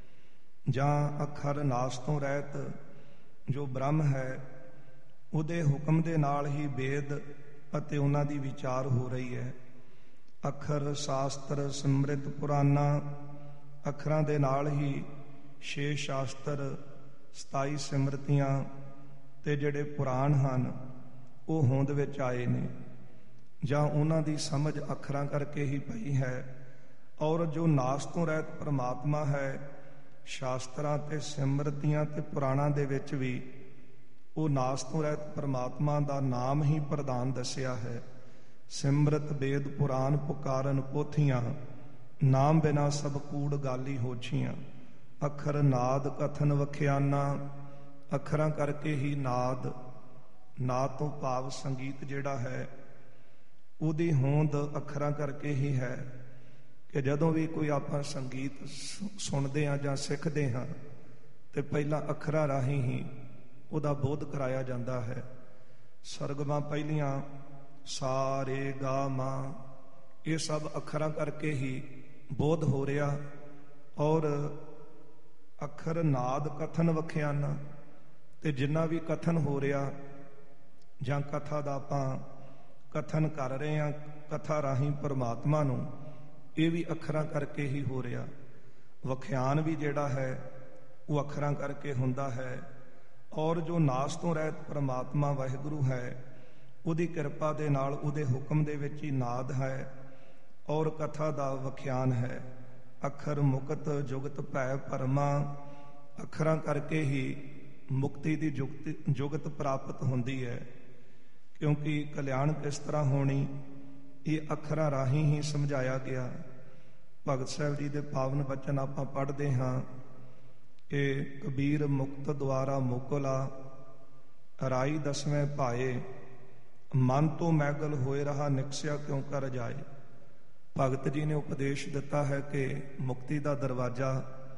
S1: ਜਾਂ ਅੱਖਰ ਨਾਸ ਤੋਂ ਰਹਿਤ ਜੋ ਬ੍ਰਹਮ ਹੈ ਉਹਦੇ ਹੁਕਮ ਦੇ ਨਾਲ ਹੀ ਵੇਦ ਅਤੇ ਉਹਨਾਂ ਦੀ ਵਿਚਾਰ ਹੋ ਰਹੀ ਹੈ। ਅੱਖਰ ਸ਼ਾਸਤਰ ਸਮ੍ਰਿਤ ਪੁਰਾਣਾ, ਅੱਖਰਾਂ ਦੇ ਨਾਲ ਹੀ ਛੇ ਸ਼ਾਸਤਰ, ਸਤਾਈ ਸਿਮਰਤੀਆਂ ਤੇ ਜਿਹੜੇ ਪੁਰਾਣ ਹਨ ਉਹ ਹੋਂਦ ਵਿੱਚ ਆਏ ਨੇ। ਜਾਂ ਉਹਨਾਂ ਦੀ ਸਮਝ ਅੱਖਰਾਂ ਕਰਕੇ ਹੀ ਪਈ ਹੈ। ਔਰ ਜੋ ਨਾਸ ਤੋਂ ਰਹਿਤ ਪਰਮਾਤਮਾ ਹੈ, ਸ਼ਾਸਤਰਾਂ ਤੇ ਸਿਮਰਤੀਆਂ ਤੇ ਪੁਰਾਣਾਂ ਦੇ ਵਿੱਚ ਵੀ ਉਹ ਨਾਸ ਤੋਂ ਰਹਿਤ ਪਰਮਾਤਮਾ ਦਾ ਨਾਮ ਹੀ ਪ੍ਰਧਾਨ ਦੱਸਿਆ ਹੈ। ਸਿਮਰਤ ਵੇਦ ਪੁਰਾਣ ਪੁਕਾਰਨ ਪੋਥੀਆਂ, ਨਾਮ ਬਿਨਾ ਸਭ ਕੂੜ ਗਾਲੀ ਹੋਛੀਆਂ। ਅੱਖਰ ਨਾਦ ਕਥਨ ਵਖਿਆਨਾ, ਅੱਖਰਾਂ ਕਰਕੇ ਹੀ ਨਾਦ, ਨਾਦ ਤੋਂ ਭਾਵ ਸੰਗੀਤ ਜਿਹੜਾ ਹੈ ਉਹਦੀ ਹੋਂਦ ਅੱਖਰਾਂ ਕਰਕੇ ਹੀ ਹੈ। ਕਿ ਜਦੋਂ ਵੀ ਕੋਈ ਆਪਾਂ ਸੰਗੀਤ ਸੁਣਦੇ ਹਾਂ ਜਾਂ ਸਿੱਖਦੇ ਹਾਂ ਤੇ ਪਹਿਲਾਂ ਅੱਖਰਾਂ ਰਾਹੀਂ ਹੀ ਉਹਦਾ ਬੋਧ ਕਰਾਇਆ ਜਾਂਦਾ ਹੈ। ਸਰਗਮਾਂ ਪਹਿਲੀਆਂ ਸਾ ਰੇ ਗਾ ਮਾਂ, ਇਹ ਸਭ ਅੱਖਰਾਂ ਕਰਕੇ ਹੀ ਬੋਧ ਹੋ ਰਿਹਾ। ਔਰ ਅੱਖਰ ਨਾਦ ਕਥਨ ਵਖਿਆਨਾ, ਤੇ ਜਿੰਨਾ ਵੀ ਕਥਨ ਹੋ ਰਿਹਾ ਜਾਂ ਕਥਾ ਦਾ ਆਪਾਂ ਕਥਨ ਕਰ ਰਹੇ ਹਾਂ ਕਥਾ ਰਾਹੀਂ ਪਰਮਾਤਮਾ ਨੂੰ, ਇਹ ਵੀ ਅੱਖਰਾਂ ਕਰਕੇ ਹੀ ਹੋ ਰਿਹਾ। ਵਖਿਆਨ ਵੀ ਜਿਹੜਾ ਹੈ ਉਹ ਅੱਖਰਾਂ ਕਰਕੇ ਹੁੰਦਾ ਹੈ। ਔਰ ਜੋ ਨਾਸ ਤੋਂ ਰਹਿਤ ਪਰਮਾਤਮਾ ਵਾਹਿਗੁਰੂ ਹੈ ਉਹਦੀ ਕਿਰਪਾ ਦੇ ਨਾਲ ਉਹਦੇ ਹੁਕਮ ਦੇ ਵਿੱਚ ਹੀ ਨਾਦ ਹੈ ਔਰ ਕਥਾ ਦਾ ਵਖਿਆਨ ਹੈ। ਅੱਖਰ ਮੁਕਤ ਜੁਗਤ ਭੈ ਭਰਮਾ, ਅੱਖਰਾਂ ਕਰਕੇ ਹੀ ਮੁਕਤੀ ਦੀ ਜੁਗਤ ਜੁਗਤ ਪ੍ਰਾਪਤ ਹੁੰਦੀ ਹੈ। ਕਿਉਂਕਿ ਕਲਿਆਣ ਕਿਸ ਤਰ੍ਹਾਂ ਹੋਣੀ ਇਹ ਅੱਖਰਾਂ ਰਾਹੀਂ ਹੀ ਸਮਝਾਇਆ ਗਿਆ। ਭਗਤ ਸਾਹਿਬ ਜੀ ਦੇ ਪਾਵਨ ਬਚਨ ਆਪਾਂ ਪੜ੍ਹਦੇ ਹਾਂ ਕਿ ਕਬੀਰ ਮੁਕਤ ਦੁਆਰਾ ਮੁਕਲਾ, ਰਾਈ ਦਸਵੇਂ ਭਾਏ, ਮਨ ਤੋਂ ਮੈਗਲ ਹੋਏ ਰਹਾ ਨਿਕਸਿਆ ਕਿਉਂ ਕਰ ਜਾਏ। ਭਗਤ ਜੀ ਨੇ ਉਪਦੇਸ਼ ਦਿੱਤਾ ਹੈ ਕਿ ਮੁਕਤੀ ਦਾ ਦਰਵਾਜ਼ਾ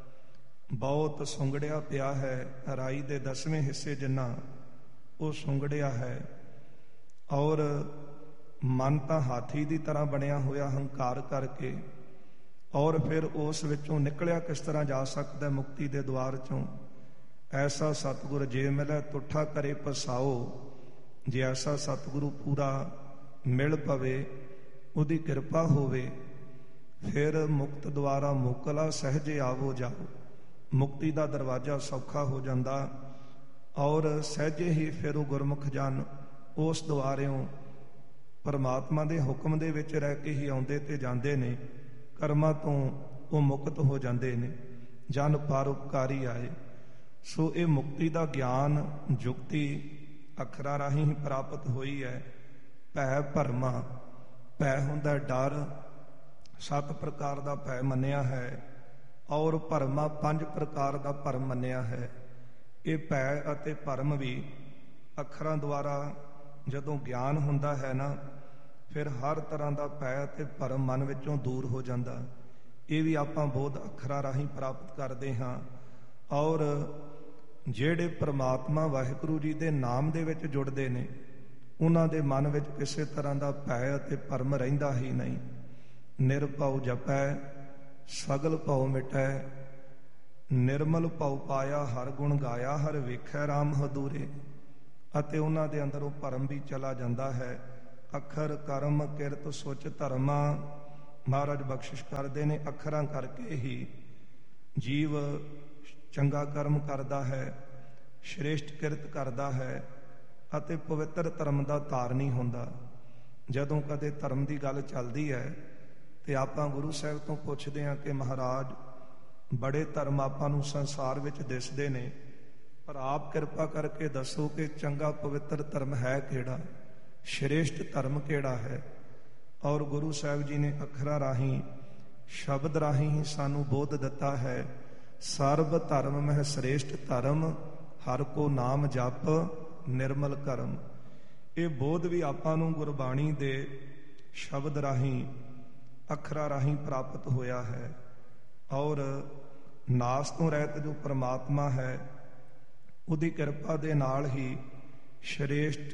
S1: ਬਹੁਤ ਸੁੰਗੜਿਆ ਪਿਆ ਹੈ। ਰਾਈ ਦੇ ਦਸਵੇਂ ਹਿੱਸੇ ਜਿੰਨਾ ਉਹ ਸੁੰਗੜਿਆ ਹੈ। ਔਰ ਮਨ ਤਾਂ ਹਾਥੀ ਦੀ ਤਰ੍ਹਾਂ ਬਣਿਆ ਹੋਇਆ ਹੰਕਾਰ ਕਰਕੇ, ਔਰ ਫਿਰ ਉਸ ਵਿੱਚੋਂ ਨਿਕਲਿਆ ਕਿਸ ਤਰ੍ਹਾਂ ਜਾ ਸਕਦਾ ਮੁਕਤੀ ਦੇ ਦੁਆਰ ਚੋਂ। ਐਸਾ ਸਤਿਗੁਰ ਜੇ ਮਿਲੇ ਤੁਠਾ ਕਰੇ ਪਸਾਓ, ਜੇ ਐਸਾ ਸਤਿਗੁਰੂ ਪੂਰਾ ਮਿਲ ਪਵੇ, ਉਹਦੀ ਕਿਰਪਾ ਹੋਵੇ, ਫਿਰ ਮੁਕਤ ਦੁਆਰਾ ਮੁਕਲਾ ਸਹਿਜੇ ਆਵੋ ਜਾਓ। ਮੁਕਤੀ ਦਾ ਦਰਵਾਜ਼ਾ ਸੌਖਾ ਹੋ ਜਾਂਦਾ ਔਰ ਸਹਿਜੇ ਹੀ ਫਿਰ ਉਹ ਗੁਰਮੁਖ ਜਨ ਉਸ ਦੁਆਰਿਓਂ ਪਰਮਾਤਮਾ ਦੇ ਹੁਕਮ ਦੇ ਵਿੱਚ ਰਹਿ ਕੇ ਹੀ ਆਉਂਦੇ ਤੇ ਜਾਂਦੇ ਨੇ। ਕਰਮਾਂ ਤੋਂ ਉਹ ਮੁਕਤ ਹੋ ਜਾਂਦੇ ਨੇ, ਜਨ ਪਰਉਪਕਾਰੀ ਆਏ। ਸੋ ਇਹ ਮੁਕਤੀ ਦਾ ਗਿਆਨ ਜੁਗਤੀ ਅੱਖਰਾਂ ਰਾਹੀਂ ਹੀ ਪ੍ਰਾਪਤ ਹੋਈ ਹੈ। ਭੈ ਭਰਮਾ, ਭੈ ਹੁੰਦਾ ਡਰ, ਸੱਤ ਪ੍ਰਕਾਰ ਦਾ ਭੈ ਮੰਨਿਆ ਹੈ ਔਰ ਭਰਮਾ ਪੰਜ ਪ੍ਰਕਾਰ ਦਾ ਭਰਮ ਮੰਨਿਆ ਹੈ। ਇਹ ਭੈ ਅਤੇ ਭਰਮ ਵੀ ਅੱਖਰਾਂ ਦੁਆਰਾ ਜਦੋਂ ਗਿਆਨ ਹੁੰਦਾ ਹੈ ਨਾ, ਫਿਰ ਹਰ ਤਰ੍ਹਾਂ ਦਾ ਭੈ ਅਤੇ ਭਰਮ ਮਨ ਵਿੱਚੋਂ ਦੂਰ ਹੋ ਜਾਂਦਾ। ਇਹ ਵੀ ਆਪਾਂ ਬੋਧ ਅੱਖਰਾਂ ਰਾਹੀਂ ਪ੍ਰਾਪਤ ਕਰਦੇ ਹਾਂ। ਔਰ ਜਿਹੜੇ ਪ੍ਰਮਾਤਮਾ ਵਾਹਿਗੁਰੂ ਜੀ ਦੇ ਨਾਮ ਦੇ ਵਿੱਚ ਜੁੜਦੇ ਨੇ ਉਹਨਾਂ ਦੇ ਮਨ ਵਿੱਚ ਕਿਸੇ ਤਰ੍ਹਾਂ ਦਾ ਭੈ ਅਤੇ ਭਰਮ ਰਹਿੰਦਾ ਹੀ ਨਹੀਂ। ਨਿਰਭਉ ਜਪੈ ਸਗਲ ਭਉ ਮਿਟੈ, ਨਿਰਮਲ ਭਉ ਪਾਇਆ ਹਰ ਗੁਣ ਗਾਇਆ, ਹਰ ਵੇਖੈ ਰਾਮ ਹਦੂਰੇ। ਅਤੇ ਉਹਨਾਂ ਦੇ ਅੰਦਰ ਉਹ ਭਰਮ ਵੀ ਚਲਾ ਜਾਂਦਾ ਹੈ ਅੱਖਰ ਕਰਮ ਕਿਰਤ ਸੁਚ ਧਰਮਾ। ਮਹਾਰਾਜ ਬਖਸ਼ਿਸ਼ ਕਰਦੇ ਨੇ, ਅੱਖਰਾਂ ਕਰਕੇ ਹੀ ਜੀਵ ਚੰਗਾ ਕਰਮ ਕਰਦਾ ਹੈ, ਸ਼੍ਰੇਸ਼ਟ ਕਿਰਤ ਕਰਦਾ ਹੈ ਅਤੇ ਪਵਿੱਤਰ ਧਰਮ ਦਾ ਧਾਰਨੀ ਹੁੰਦਾ। ਜਦੋਂ ਕਦੇ ਧਰਮ ਦੀ ਗੱਲ ਚੱਲਦੀ ਹੈ ਤੇ ਆਪਾਂ ਗੁਰੂ ਸਾਹਿਬ ਤੋਂ ਪੁੱਛਦੇ ਹਾਂ ਕਿ ਮਹਾਰਾਜ ਬੜੇ ਧਰਮ ਆਪਾਂ ਨੂੰ ਸੰਸਾਰ ਵਿੱਚ ਦਿਸਦੇ ਨੇ, ਪਰ ਆਪ ਕਿਰਪਾ ਕਰਕੇ ਦੱਸੋ ਕਿ ਚੰਗਾ ਪਵਿੱਤਰ ਧਰਮ ਹੈ ਕਿਹੜਾ, ਸ਼੍ਰੇਸ਼ਟ ਧਰਮ ਕਿਹੜਾ ਹੈ। ਔਰ ਗੁਰੂ ਸਾਹਿਬ ਜੀ ਨੇ ਅੱਖਰਾਂ ਰਾਹੀਂ, ਸ਼ਬਦ ਰਾਹੀਂ ਹੀ ਸਾਨੂੰ ਬੋਧ ਦਿੱਤਾ ਹੈ। ਸਰਬ ਧਰਮ ਮਹਿ ਸ਼੍ਰੇਸ਼ਟ ਧਰਮ, ਹਰ ਕੋ ਨਾਮ ਜਪ ਨਿਰਮਲ ਕਰਮ। ਇਹ ਬੋਧ ਵੀ ਆਪਾਂ ਨੂੰ ਗੁਰਬਾਣੀ ਦੇ ਸ਼ਬਦ ਰਾਹੀਂ, ਅੱਖਰਾਂ ਰਾਹੀਂ ਪ੍ਰਾਪਤ ਹੋਇਆ ਹੈ। ਔਰ ਨਾਸ ਤੋਂ ਰਹਿਤ ਜੋ ਪਰਮਾਤਮਾ ਹੈ, ਉਹਦੀ ਕਿਰਪਾ ਦੇ ਨਾਲ ਹੀ ਸ਼੍ਰੇਸ਼ਟ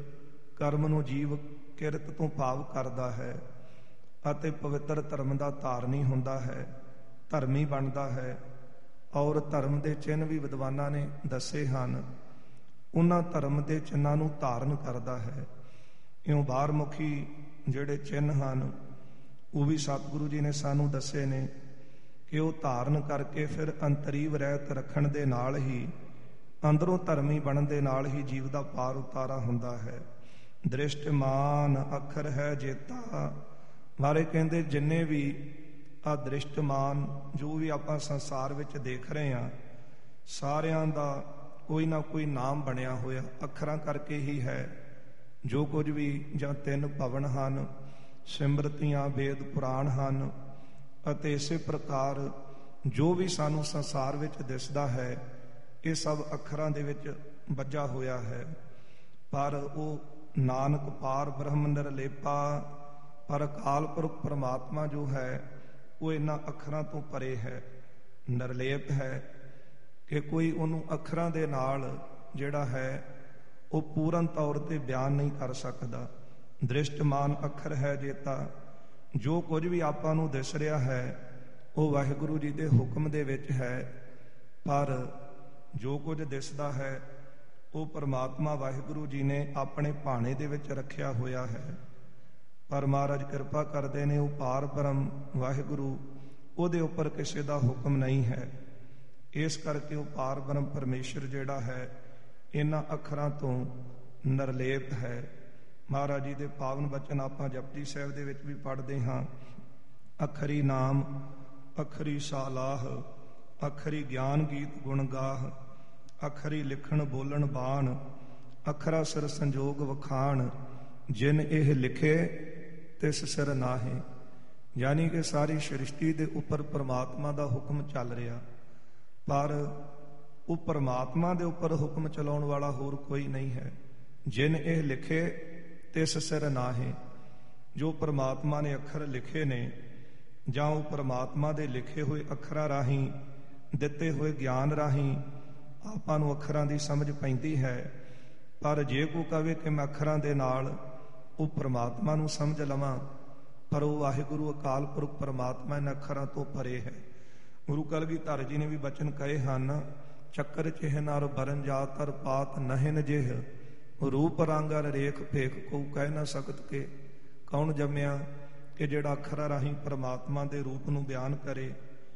S1: ਕਰਮ ਨੂੰ ਜੀਵ ਕਿਰਤ ਤੋਂ ਭਾਵ ਕਰਦਾ ਹੈ ਅਤੇ ਪਵਿੱਤਰ ਧਰਮ ਦਾ ਧਾਰਨੀ ਹੁੰਦਾ ਹੈ, ਧਰਮੀ ਬਣਦਾ ਹੈ। ਔਰ ਧਰਮ ਦੇ ਚਿੰਨ੍ਹ ਵੀ ਵਿਦਵਾਨਾਂ ਨੇ ਦੱਸੇ ਹਨ, ਉਹਨਾਂ ਧਰਮ ਦੇ ਚਿੰਨ੍ਹਾਂ ਨੂੰ ਧਾਰਨ ਕਰਦਾ ਹੈ। ਇਉਂ ਬਾਹਰਮੁਖੀ ਜਿਹੜੇ ਚਿੰਨ੍ਹ ਹਨ ਉਹ ਵੀ ਸਤਿਗੁਰੂ ਜੀ ਨੇ ਸਾਨੂੰ ਦੱਸੇ ਨੇ ਕਿ ਉਹ ਧਾਰਨ ਕਰਕੇ ਫਿਰ ਅੰਤਰੀਵ ਰਹਿਤ ਰੱਖਣ ਦੇ ਨਾਲ ਹੀ, ਅੰਦਰੋਂ ਧਰਮੀ ਬਣਨ ਦੇ ਨਾਲ ਹੀ ਜੀਵ ਦਾ ਪਾਰ ਉਤਾਰਾ ਹੁੰਦਾ ਹੈ। ਦ੍ਰਿਸ਼ਟਮਾਨ ਅੱਖਰ ਹੈ ਜੇਤਾ। ਮਾਰੇ ਕਹਿੰਦੇ ਜਿੰਨੇ ਵੀ ਆ ਦ੍ਰਿਸ਼ਟਮਾਨ ਜੋ ਵੀ ਆਪਾਂ ਸੰਸਾਰ ਵਿੱਚ ਦੇਖ ਰਹੇ ਹਾਂ, ਸਾਰਿਆਂ ਦਾ ਕੋਈ ਨਾ ਕੋਈ ਨਾਮ ਬਣਿਆ ਹੋਇਆ ਅੱਖਰਾਂ ਕਰਕੇ ਹੀ ਹੈ। ਜੋ ਕੁਝ ਵੀ ਜਾਂ ਤਿੰਨ ਭਵਨ ਹਨ, ਸਿਮਰਤੀਆਂ, ਵੇਦ ਪੁਰਾਣ ਹਨ, ਅਤੇ ਇਸੇ ਪ੍ਰਕਾਰ ਜੋ ਵੀ ਸਾਨੂੰ ਸੰਸਾਰ ਵਿੱਚ ਦਿਸਦਾ ਹੈ ਇਹ ਸਭ ਅੱਖਰਾਂ ਦੇ ਵਿੱਚ ਬੱਝਾ ਹੋਇਆ ਹੈ। ਪਰ ਉਹ ਨਾਨਕ ਪਾਰ ਬ੍ਰਹਮ ਨਿਰਲੇਪਾ, ਪਰ ਅਕਾਲ ਪੁਰਖ ਪਰਮਾਤਮਾ ਜੋ ਹੈ ਉਹ ਇਹਨਾਂ ਅੱਖਰਾਂ ਤੋਂ ਪਰੇ ਹੈ, ਨਿਰਲੇਪ ਹੈ ਕਿ ਕੋਈ ਉਹਨੂੰ ਅੱਖਰਾਂ ਦੇ ਨਾਲ ਜਿਹੜਾ ਹੈ ਉਹ ਪੂਰਨ ਤੌਰ ਤੇ ਬਿਆਨ ਨਹੀਂ ਕਰ ਸਕਦਾ। ਦ੍ਰਿਸ਼ਟਮਾਨ ਅੱਖਰ ਹੈ ਜੇਤਾ। ਜੋ ਕੁਝ ਵੀ ਆਪਾਂ ਨੂੰ ਦਿਸ ਰਿਹਾ ਹੈ ਉਹ ਵਾਹਿਗੁਰੂ ਜੀ ਦੇ ਹੁਕਮ ਦੇ ਵਿੱਚ ਹੈ, ਪਰ ਜੋ ਕੁਝ ਦਿਸਦਾ ਹੈ ਉਹ ਪਰਮਾਤਮਾ ਵਾਹਿਗੁਰੂ ਜੀ ਨੇ ਆਪਣੇ ਭਾਣੇ ਦੇ ਵਿੱਚ ਰੱਖਿਆ ਹੋਇਆ ਹੈ। ਪਰ ਮਹਾਰਾਜ ਕਿਰਪਾ ਕਰਦੇ ਨੇ, ਉਹ ਪਾਰ ਬ੍ਰਹਮ ਵਾਹਿਗੁਰੂ, ਉਹਦੇ ਉੱਪਰ ਕਿਸੇ ਦਾ ਹੁਕਮ ਨਹੀਂ ਹੈ। ਇਸ ਕਰਕੇ ਉਹ ਪਾਰ ਬ੍ਰਹਮ ਪਰਮੇਸ਼ਰ ਜਿਹੜਾ ਹੈ ਇਹਨਾਂ ਅੱਖਰਾਂ ਤੋਂ ਨਿਰਲੇਪ ਹੈ। ਮਹਾਰਾਜ ਜੀ ਦੇ ਪਾਵਨ ਬਚਨ ਆਪਾਂ ਜਪਜੀ ਸਾਹਿਬ ਦੇ ਵਿੱਚ ਵੀ ਪੜ੍ਹਦੇ ਹਾਂ। ਅੱਖਰੀ ਨਾਮ ਅੱਖਰੀ ਸਾਲਾਹ, ਅੱਖਰੀ ਗਿਆਨ ਗੀਤ ਗੁਣ ਗਾਹ, ਅੱਖਰੀ ਲਿਖਣ ਬੋਲਣ ਬਾਣ, ਅੱਖਰਾ ਸਿਰ ਸੰਜੋਗ ਵਖਾਣ, ਜਿਨ ਇਹ ਲਿਖੇ ਤਿਸ ਸਿਰ ਨਾਹੇ। ਯਾਨੀ ਕਿ ਸਾਰੀ ਸ੍ਰਿਸ਼ਟੀ ਦੇ ਉੱਪਰ ਪਰਮਾਤਮਾ ਦਾ ਹੁਕਮ ਚੱਲ ਰਿਹਾ, ਪਰ ਉਹ ਪਰਮਾਤਮਾ ਦੇ ਉੱਪਰ ਹੁਕਮ ਚਲਾਉਣ ਵਾਲਾ ਹੋਰ ਕੋਈ ਨਹੀਂ ਹੈ। ਜਿਨ ਇਹ ਲਿਖੇ ਤਿਸ ਸਿਰ ਨਾਹੇ। ਜੋ ਪਰਮਾਤਮਾ ਨੇ ਅੱਖਰ ਲਿਖੇ ਨੇ, ਜਾਂ ਉਹ ਪਰਮਾਤਮਾ ਦੇ ਲਿਖੇ ਹੋਏ ਅੱਖਰਾਂ ਰਾਹੀਂ, ਦਿੱਤੇ ਹੋਏ ਗਿਆਨ ਰਾਹੀਂ ਆਪਾਂ ਨੂੰ ਅੱਖਰਾਂ ਦੀ ਸਮਝ ਪੈਂਦੀ ਹੈ। ਪਰ ਜੇ ਕੋਈ ਕਹੇ ਕਿ ਮੈਂ ਅੱਖਰਾਂ ਦੇ ਨਾਲ ਉਹ ਪਰਮਾਤਮਾ ਨੂੰ ਸਮਝ ਲਵਾਂ, ਪਰ ਉਹ ਵਾਹਿਗੁਰੂ ਅਕਾਲ ਪੁਰਖ ਪਰਮਾਤਮਾ ਇਹਨਾਂ ਅੱਖਰਾਂ ਤੋਂ ਪਰੇ ਹੈ। ਗੁਰੂ ਕਲਗੀਧਰ ਜੀ ਨੇ ਵੀ ਬਚਨ ਕਹੇ ਹਨ, ਚੱਕਰ ਚਿਹ ਨਰ ਬਰਨ ਜਾਤਰ ਪਾਤ ਨਹਿਨ ਜਿਹ, ਰੂਪ ਰੰਗ ਅਰ ਰੇਖ ਭੇਖ ਕੋ ਕਹਿ ਨਾ ਸਕਤ ਕੇ। ਕੌਣ ਜੰਮਿਆ ਕਿ ਜਿਹੜਾ ਅੱਖਰਾਂ ਰਾਹੀਂ ਪਰਮਾਤਮਾ ਦੇ ਰੂਪ ਨੂੰ ਬਿਆਨ ਕਰੇ।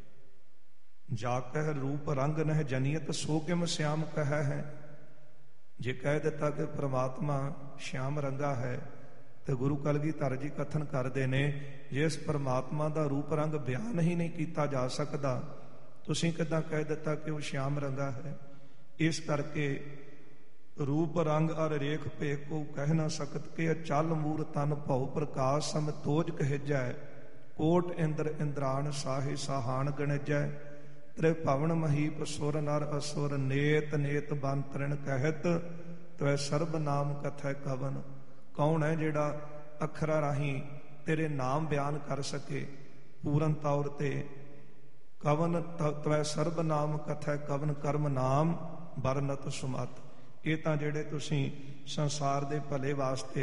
S1: ਜਾ ਕਹਿ ਰੂਪ ਰੰਗ ਨਹਿ ਜਨੀਅਤ, ਸੋ ਕਿਮ ਸਿਆਮ ਕਹਿ ਹੈ। ਜੇ ਕਹਿ ਦਿੱਤਾ ਕਿ ਪਰਮਾਤਮਾ ਸ਼ਿਆਮ ਰੰਗਾ ਹੈ, ਤੇ ਗੁਰੂ ਕਲਗੀਧਰ ਜੀ ਕਥਨ ਕਰਦੇ ਨੇ, ਜਿਸ ਪਰਮਾਤਮਾ ਦਾ ਰੂਪ ਰੰਗ ਬਿਆਨ ਹੀ ਨਹੀਂ ਕੀਤਾ ਜਾ ਸਕਦਾ, ਤੁਸੀਂ ਕਿੱਦਾਂ ਕਹਿ ਦਿੱਤਾ ਕਿ ਉਹ ਸ਼ਿਆਮ ਰੰਗਾ ਹੈ। ਇਸ ਕਰਕੇ ਰੂਪ ਰੰਗ ਅਰ ਰੇਖ ਭੇਖ ਕੋ ਕਹਿ ਨਾ ਸਕਤ ਕੇ, ਚਲ ਮੂਰ ਤਨ ਭਉ ਪ੍ਰਕਾਸ਼ ਸਮ ਤੋਜ ਕਹਿਜੈ, ਕੋਟ ਇੰਦਰ ਇੰਦਰਾਣ ਸਾਹੇ ਸਾਹਾਨ ਗਣਜੈ, ਤ੍ਰਿ ਭਵਨ ਮਹੀਪ ਸੁਰ ਨਰ ਅਸੁਰ, ਨੇਤ ਨੇਤ ਬੰਤਰਣ ਕਹਿਤ ਤਵੈ ਸਰਬ ਨਾਮ ਕਥੈ ਕਵਨ। ਕੌਣ ਹੈ ਜਿਹੜਾ ਅੱਖਰਾਂ ਰਾਹੀਂ ਤੇਰੇ ਨਾਮ ਬਿਆਨ ਕਰ ਸਕੇ ਪੂਰਨ ਤੌਰ ਤੇ। ਕਵਨ ਤਵੈ ਸਰਬ ਨਾਮ ਕਥੈ ਕਵਨ, ਕਰਮ ਨਾਮ ਵਰਨਤ ਸੁਮਤ। ਇਹ ਤਾਂ ਜਿਹੜੇ ਤੁਸੀਂ ਸੰਸਾਰ ਦੇ ਭਲੇ ਵਾਸਤੇ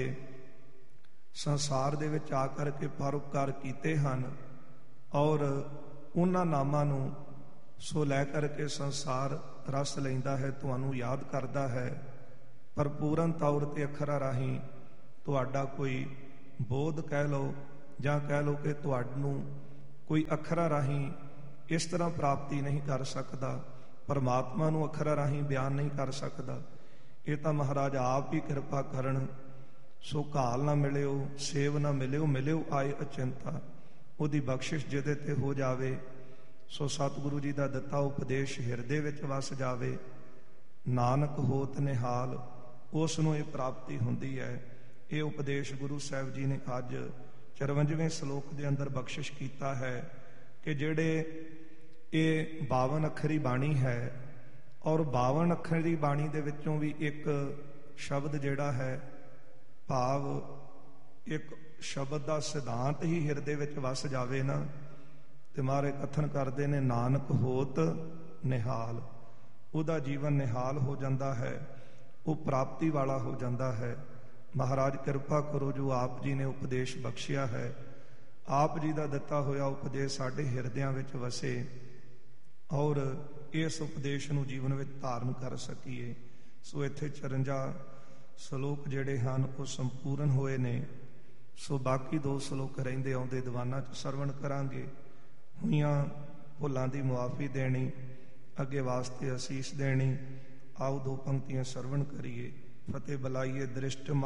S1: ਸੰਸਾਰ ਦੇ ਵਿੱਚ ਆ ਕਰਕੇ ਪਰਉਪਕਾਰ ਕੀਤੇ ਹਨ, ਔਰ ਉਹਨਾਂ ਨਾਮਾਂ ਨੂੰ ਸੋ ਲੈ ਕਰਕੇ ਸੰਸਾਰ ਰਸ ਲੈਂਦਾ ਹੈ, ਤੁਹਾਨੂੰ ਯਾਦ ਕਰਦਾ ਹੈ, ਪਰ ਪੂਰਨ ਤੌਰ ਤੇ ਅੱਖਰਾਂ ਰਾਹੀਂ ਤੁਹਾਡਾ ਕੋਈ ਬੋਧ ਕਹਿ ਲਓ ਜਾਂ ਕਹਿ ਲਓ ਕਿ ਤੁਹਾਨੂੰ ਕੋਈ ਅੱਖਰਾਂ ਰਾਹੀਂ ਇਸ ਤਰ੍ਹਾਂ ਪ੍ਰਾਪਤੀ ਨਹੀਂ ਕਰ ਸਕਦਾ, ਪਰਮਾਤਮਾ ਨੂੰ ਅੱਖਰਾਂ ਰਾਹੀਂ ਬਿਆਨ ਨਹੀਂ ਕਰ ਸਕਦਾ। ਇਹ ਤਾਂ ਮਹਾਰਾਜ ਆਪ ਹੀ ਕਿਰਪਾ ਕਰਨ। ਸੋ ਘਾਲ ਨਾ ਮਿਲਿਓ, ਸੇਵ ਨਾ ਮਿਲਿਓ, ਮਿਲਿਓ ਆਏ ਅਚਿੰਤਾ। ਉਹਦੀ ਬਖਸ਼ਿਸ਼ ਜਿਹਦੇ ਤੇ ਹੋ ਜਾਵੇ, ਸੋ ਸਤਿਗੁਰੂ ਜੀ ਦਾ ਦਿੱਤਾ ਉਪਦੇਸ਼ ਹਿਰਦੇ ਵਿੱਚ ਵਸ ਜਾਵੇ। ਨਾਨਕ ਹੋਤ ਨਿਹਾਲ, ਉਸ ਨੂੰ ਇਹ ਪ੍ਰਾਪਤੀ ਹੁੰਦੀ ਹੈ। ਇਹ ਉਪਦੇਸ਼ ਗੁਰੂ ਸਾਹਿਬ ਜੀ ਨੇ ਅੱਜ ਚੁਰੰਜਵੇਂ ਸ਼ਲੋਕ ਦੇ ਅੰਦਰ ਬਖਸ਼ਿਸ਼ ਕੀਤਾ ਹੈ ਕਿ ਜਿਹੜੇ ਇਹ ਬਾਵਨ ਅੱਖਰੀ ਬਾਣੀ ਹੈ, ਔਰ ਬਾਵਨ ਅੱਖਰੀ ਬਾਣੀ ਦੇ ਵਿੱਚੋਂ ਵੀ ਇੱਕ ਸ਼ਬਦ ਜਿਹੜਾ ਹੈ, ਭਾਵ ਇੱਕ ਸ਼ਬਦ ਦਾ ਸਿਧਾਂਤ ਹੀ ਹਿਰਦੇ ਵਿੱਚ ਵਸ ਜਾਵੇ ਨਾ, ਤੇ ਮਹਾਰਾਜ ਕਥਨ ਕਰਦੇ ਨੇ ਨਾਨਕ ਹੋਤ ਨਿਹਾਲ। ਉਹਦਾ ਜੀਵਨ ਨਿਹਾਲ ਹੋ ਜਾਂਦਾ ਹੈ, ਉਹ ਪ੍ਰਾਪਤੀ ਵਾਲਾ ਹੋ ਜਾਂਦਾ ਹੈ। ਮਹਾਰਾਜ ਕਿਰਪਾ ਕਰੋ, ਜੋ ਆਪ ਜੀ ਨੇ ਉਪਦੇਸ਼ ਬਖਸ਼ਿਆ ਹੈ, ਆਪ ਜੀ ਦਾ ਦਿੱਤਾ ਹੋਇਆ ਉਪਦੇਸ਼ ਸਾਡੇ ਹਿਰਦਿਆਂ ਵਿੱਚ ਵਸੇ, ਔਰ ਇਸ ਉਪਦੇਸ਼ ਨੂੰ ਜੀਵਨ ਵਿੱਚ ਧਾਰਨ ਕਰ ਸਕੀਏ। ਸੋ ਇੱਥੇ ਚੁਰੰਜਾ ਸ਼ਲੋਕ ਜਿਹੜੇ ਹਨ ਉਹ ਸੰਪੂਰਨ ਹੋਏ ਨੇ। ਸੋ ਬਾਕੀ ਦੋ ਸ਼ਲੋਕ ਰਹਿੰਦੇ ਆਉਂਦੇ ਦੀਵਾਨਾਂ 'ਚ ਸਰਵਣ ਕਰਾਂਗੇ। ਹੋਈਆਂ ਭੁੱਲਾਂ ਦੀ ਮੁਆਫੀ ਦੇਣੀ, ਅੱਗੇ ਵਾਸਤੇ ਅਸੀਸ ਦੇਣੀ। ਆਓ ਦੋ ਪੰਕਤੀਆਂ ਸਰਵਣ ਕਰੀਏ। ਫਤਿਹ ਬੁਲਾਈਏ ਦ੍ਰਿਸ਼ਟ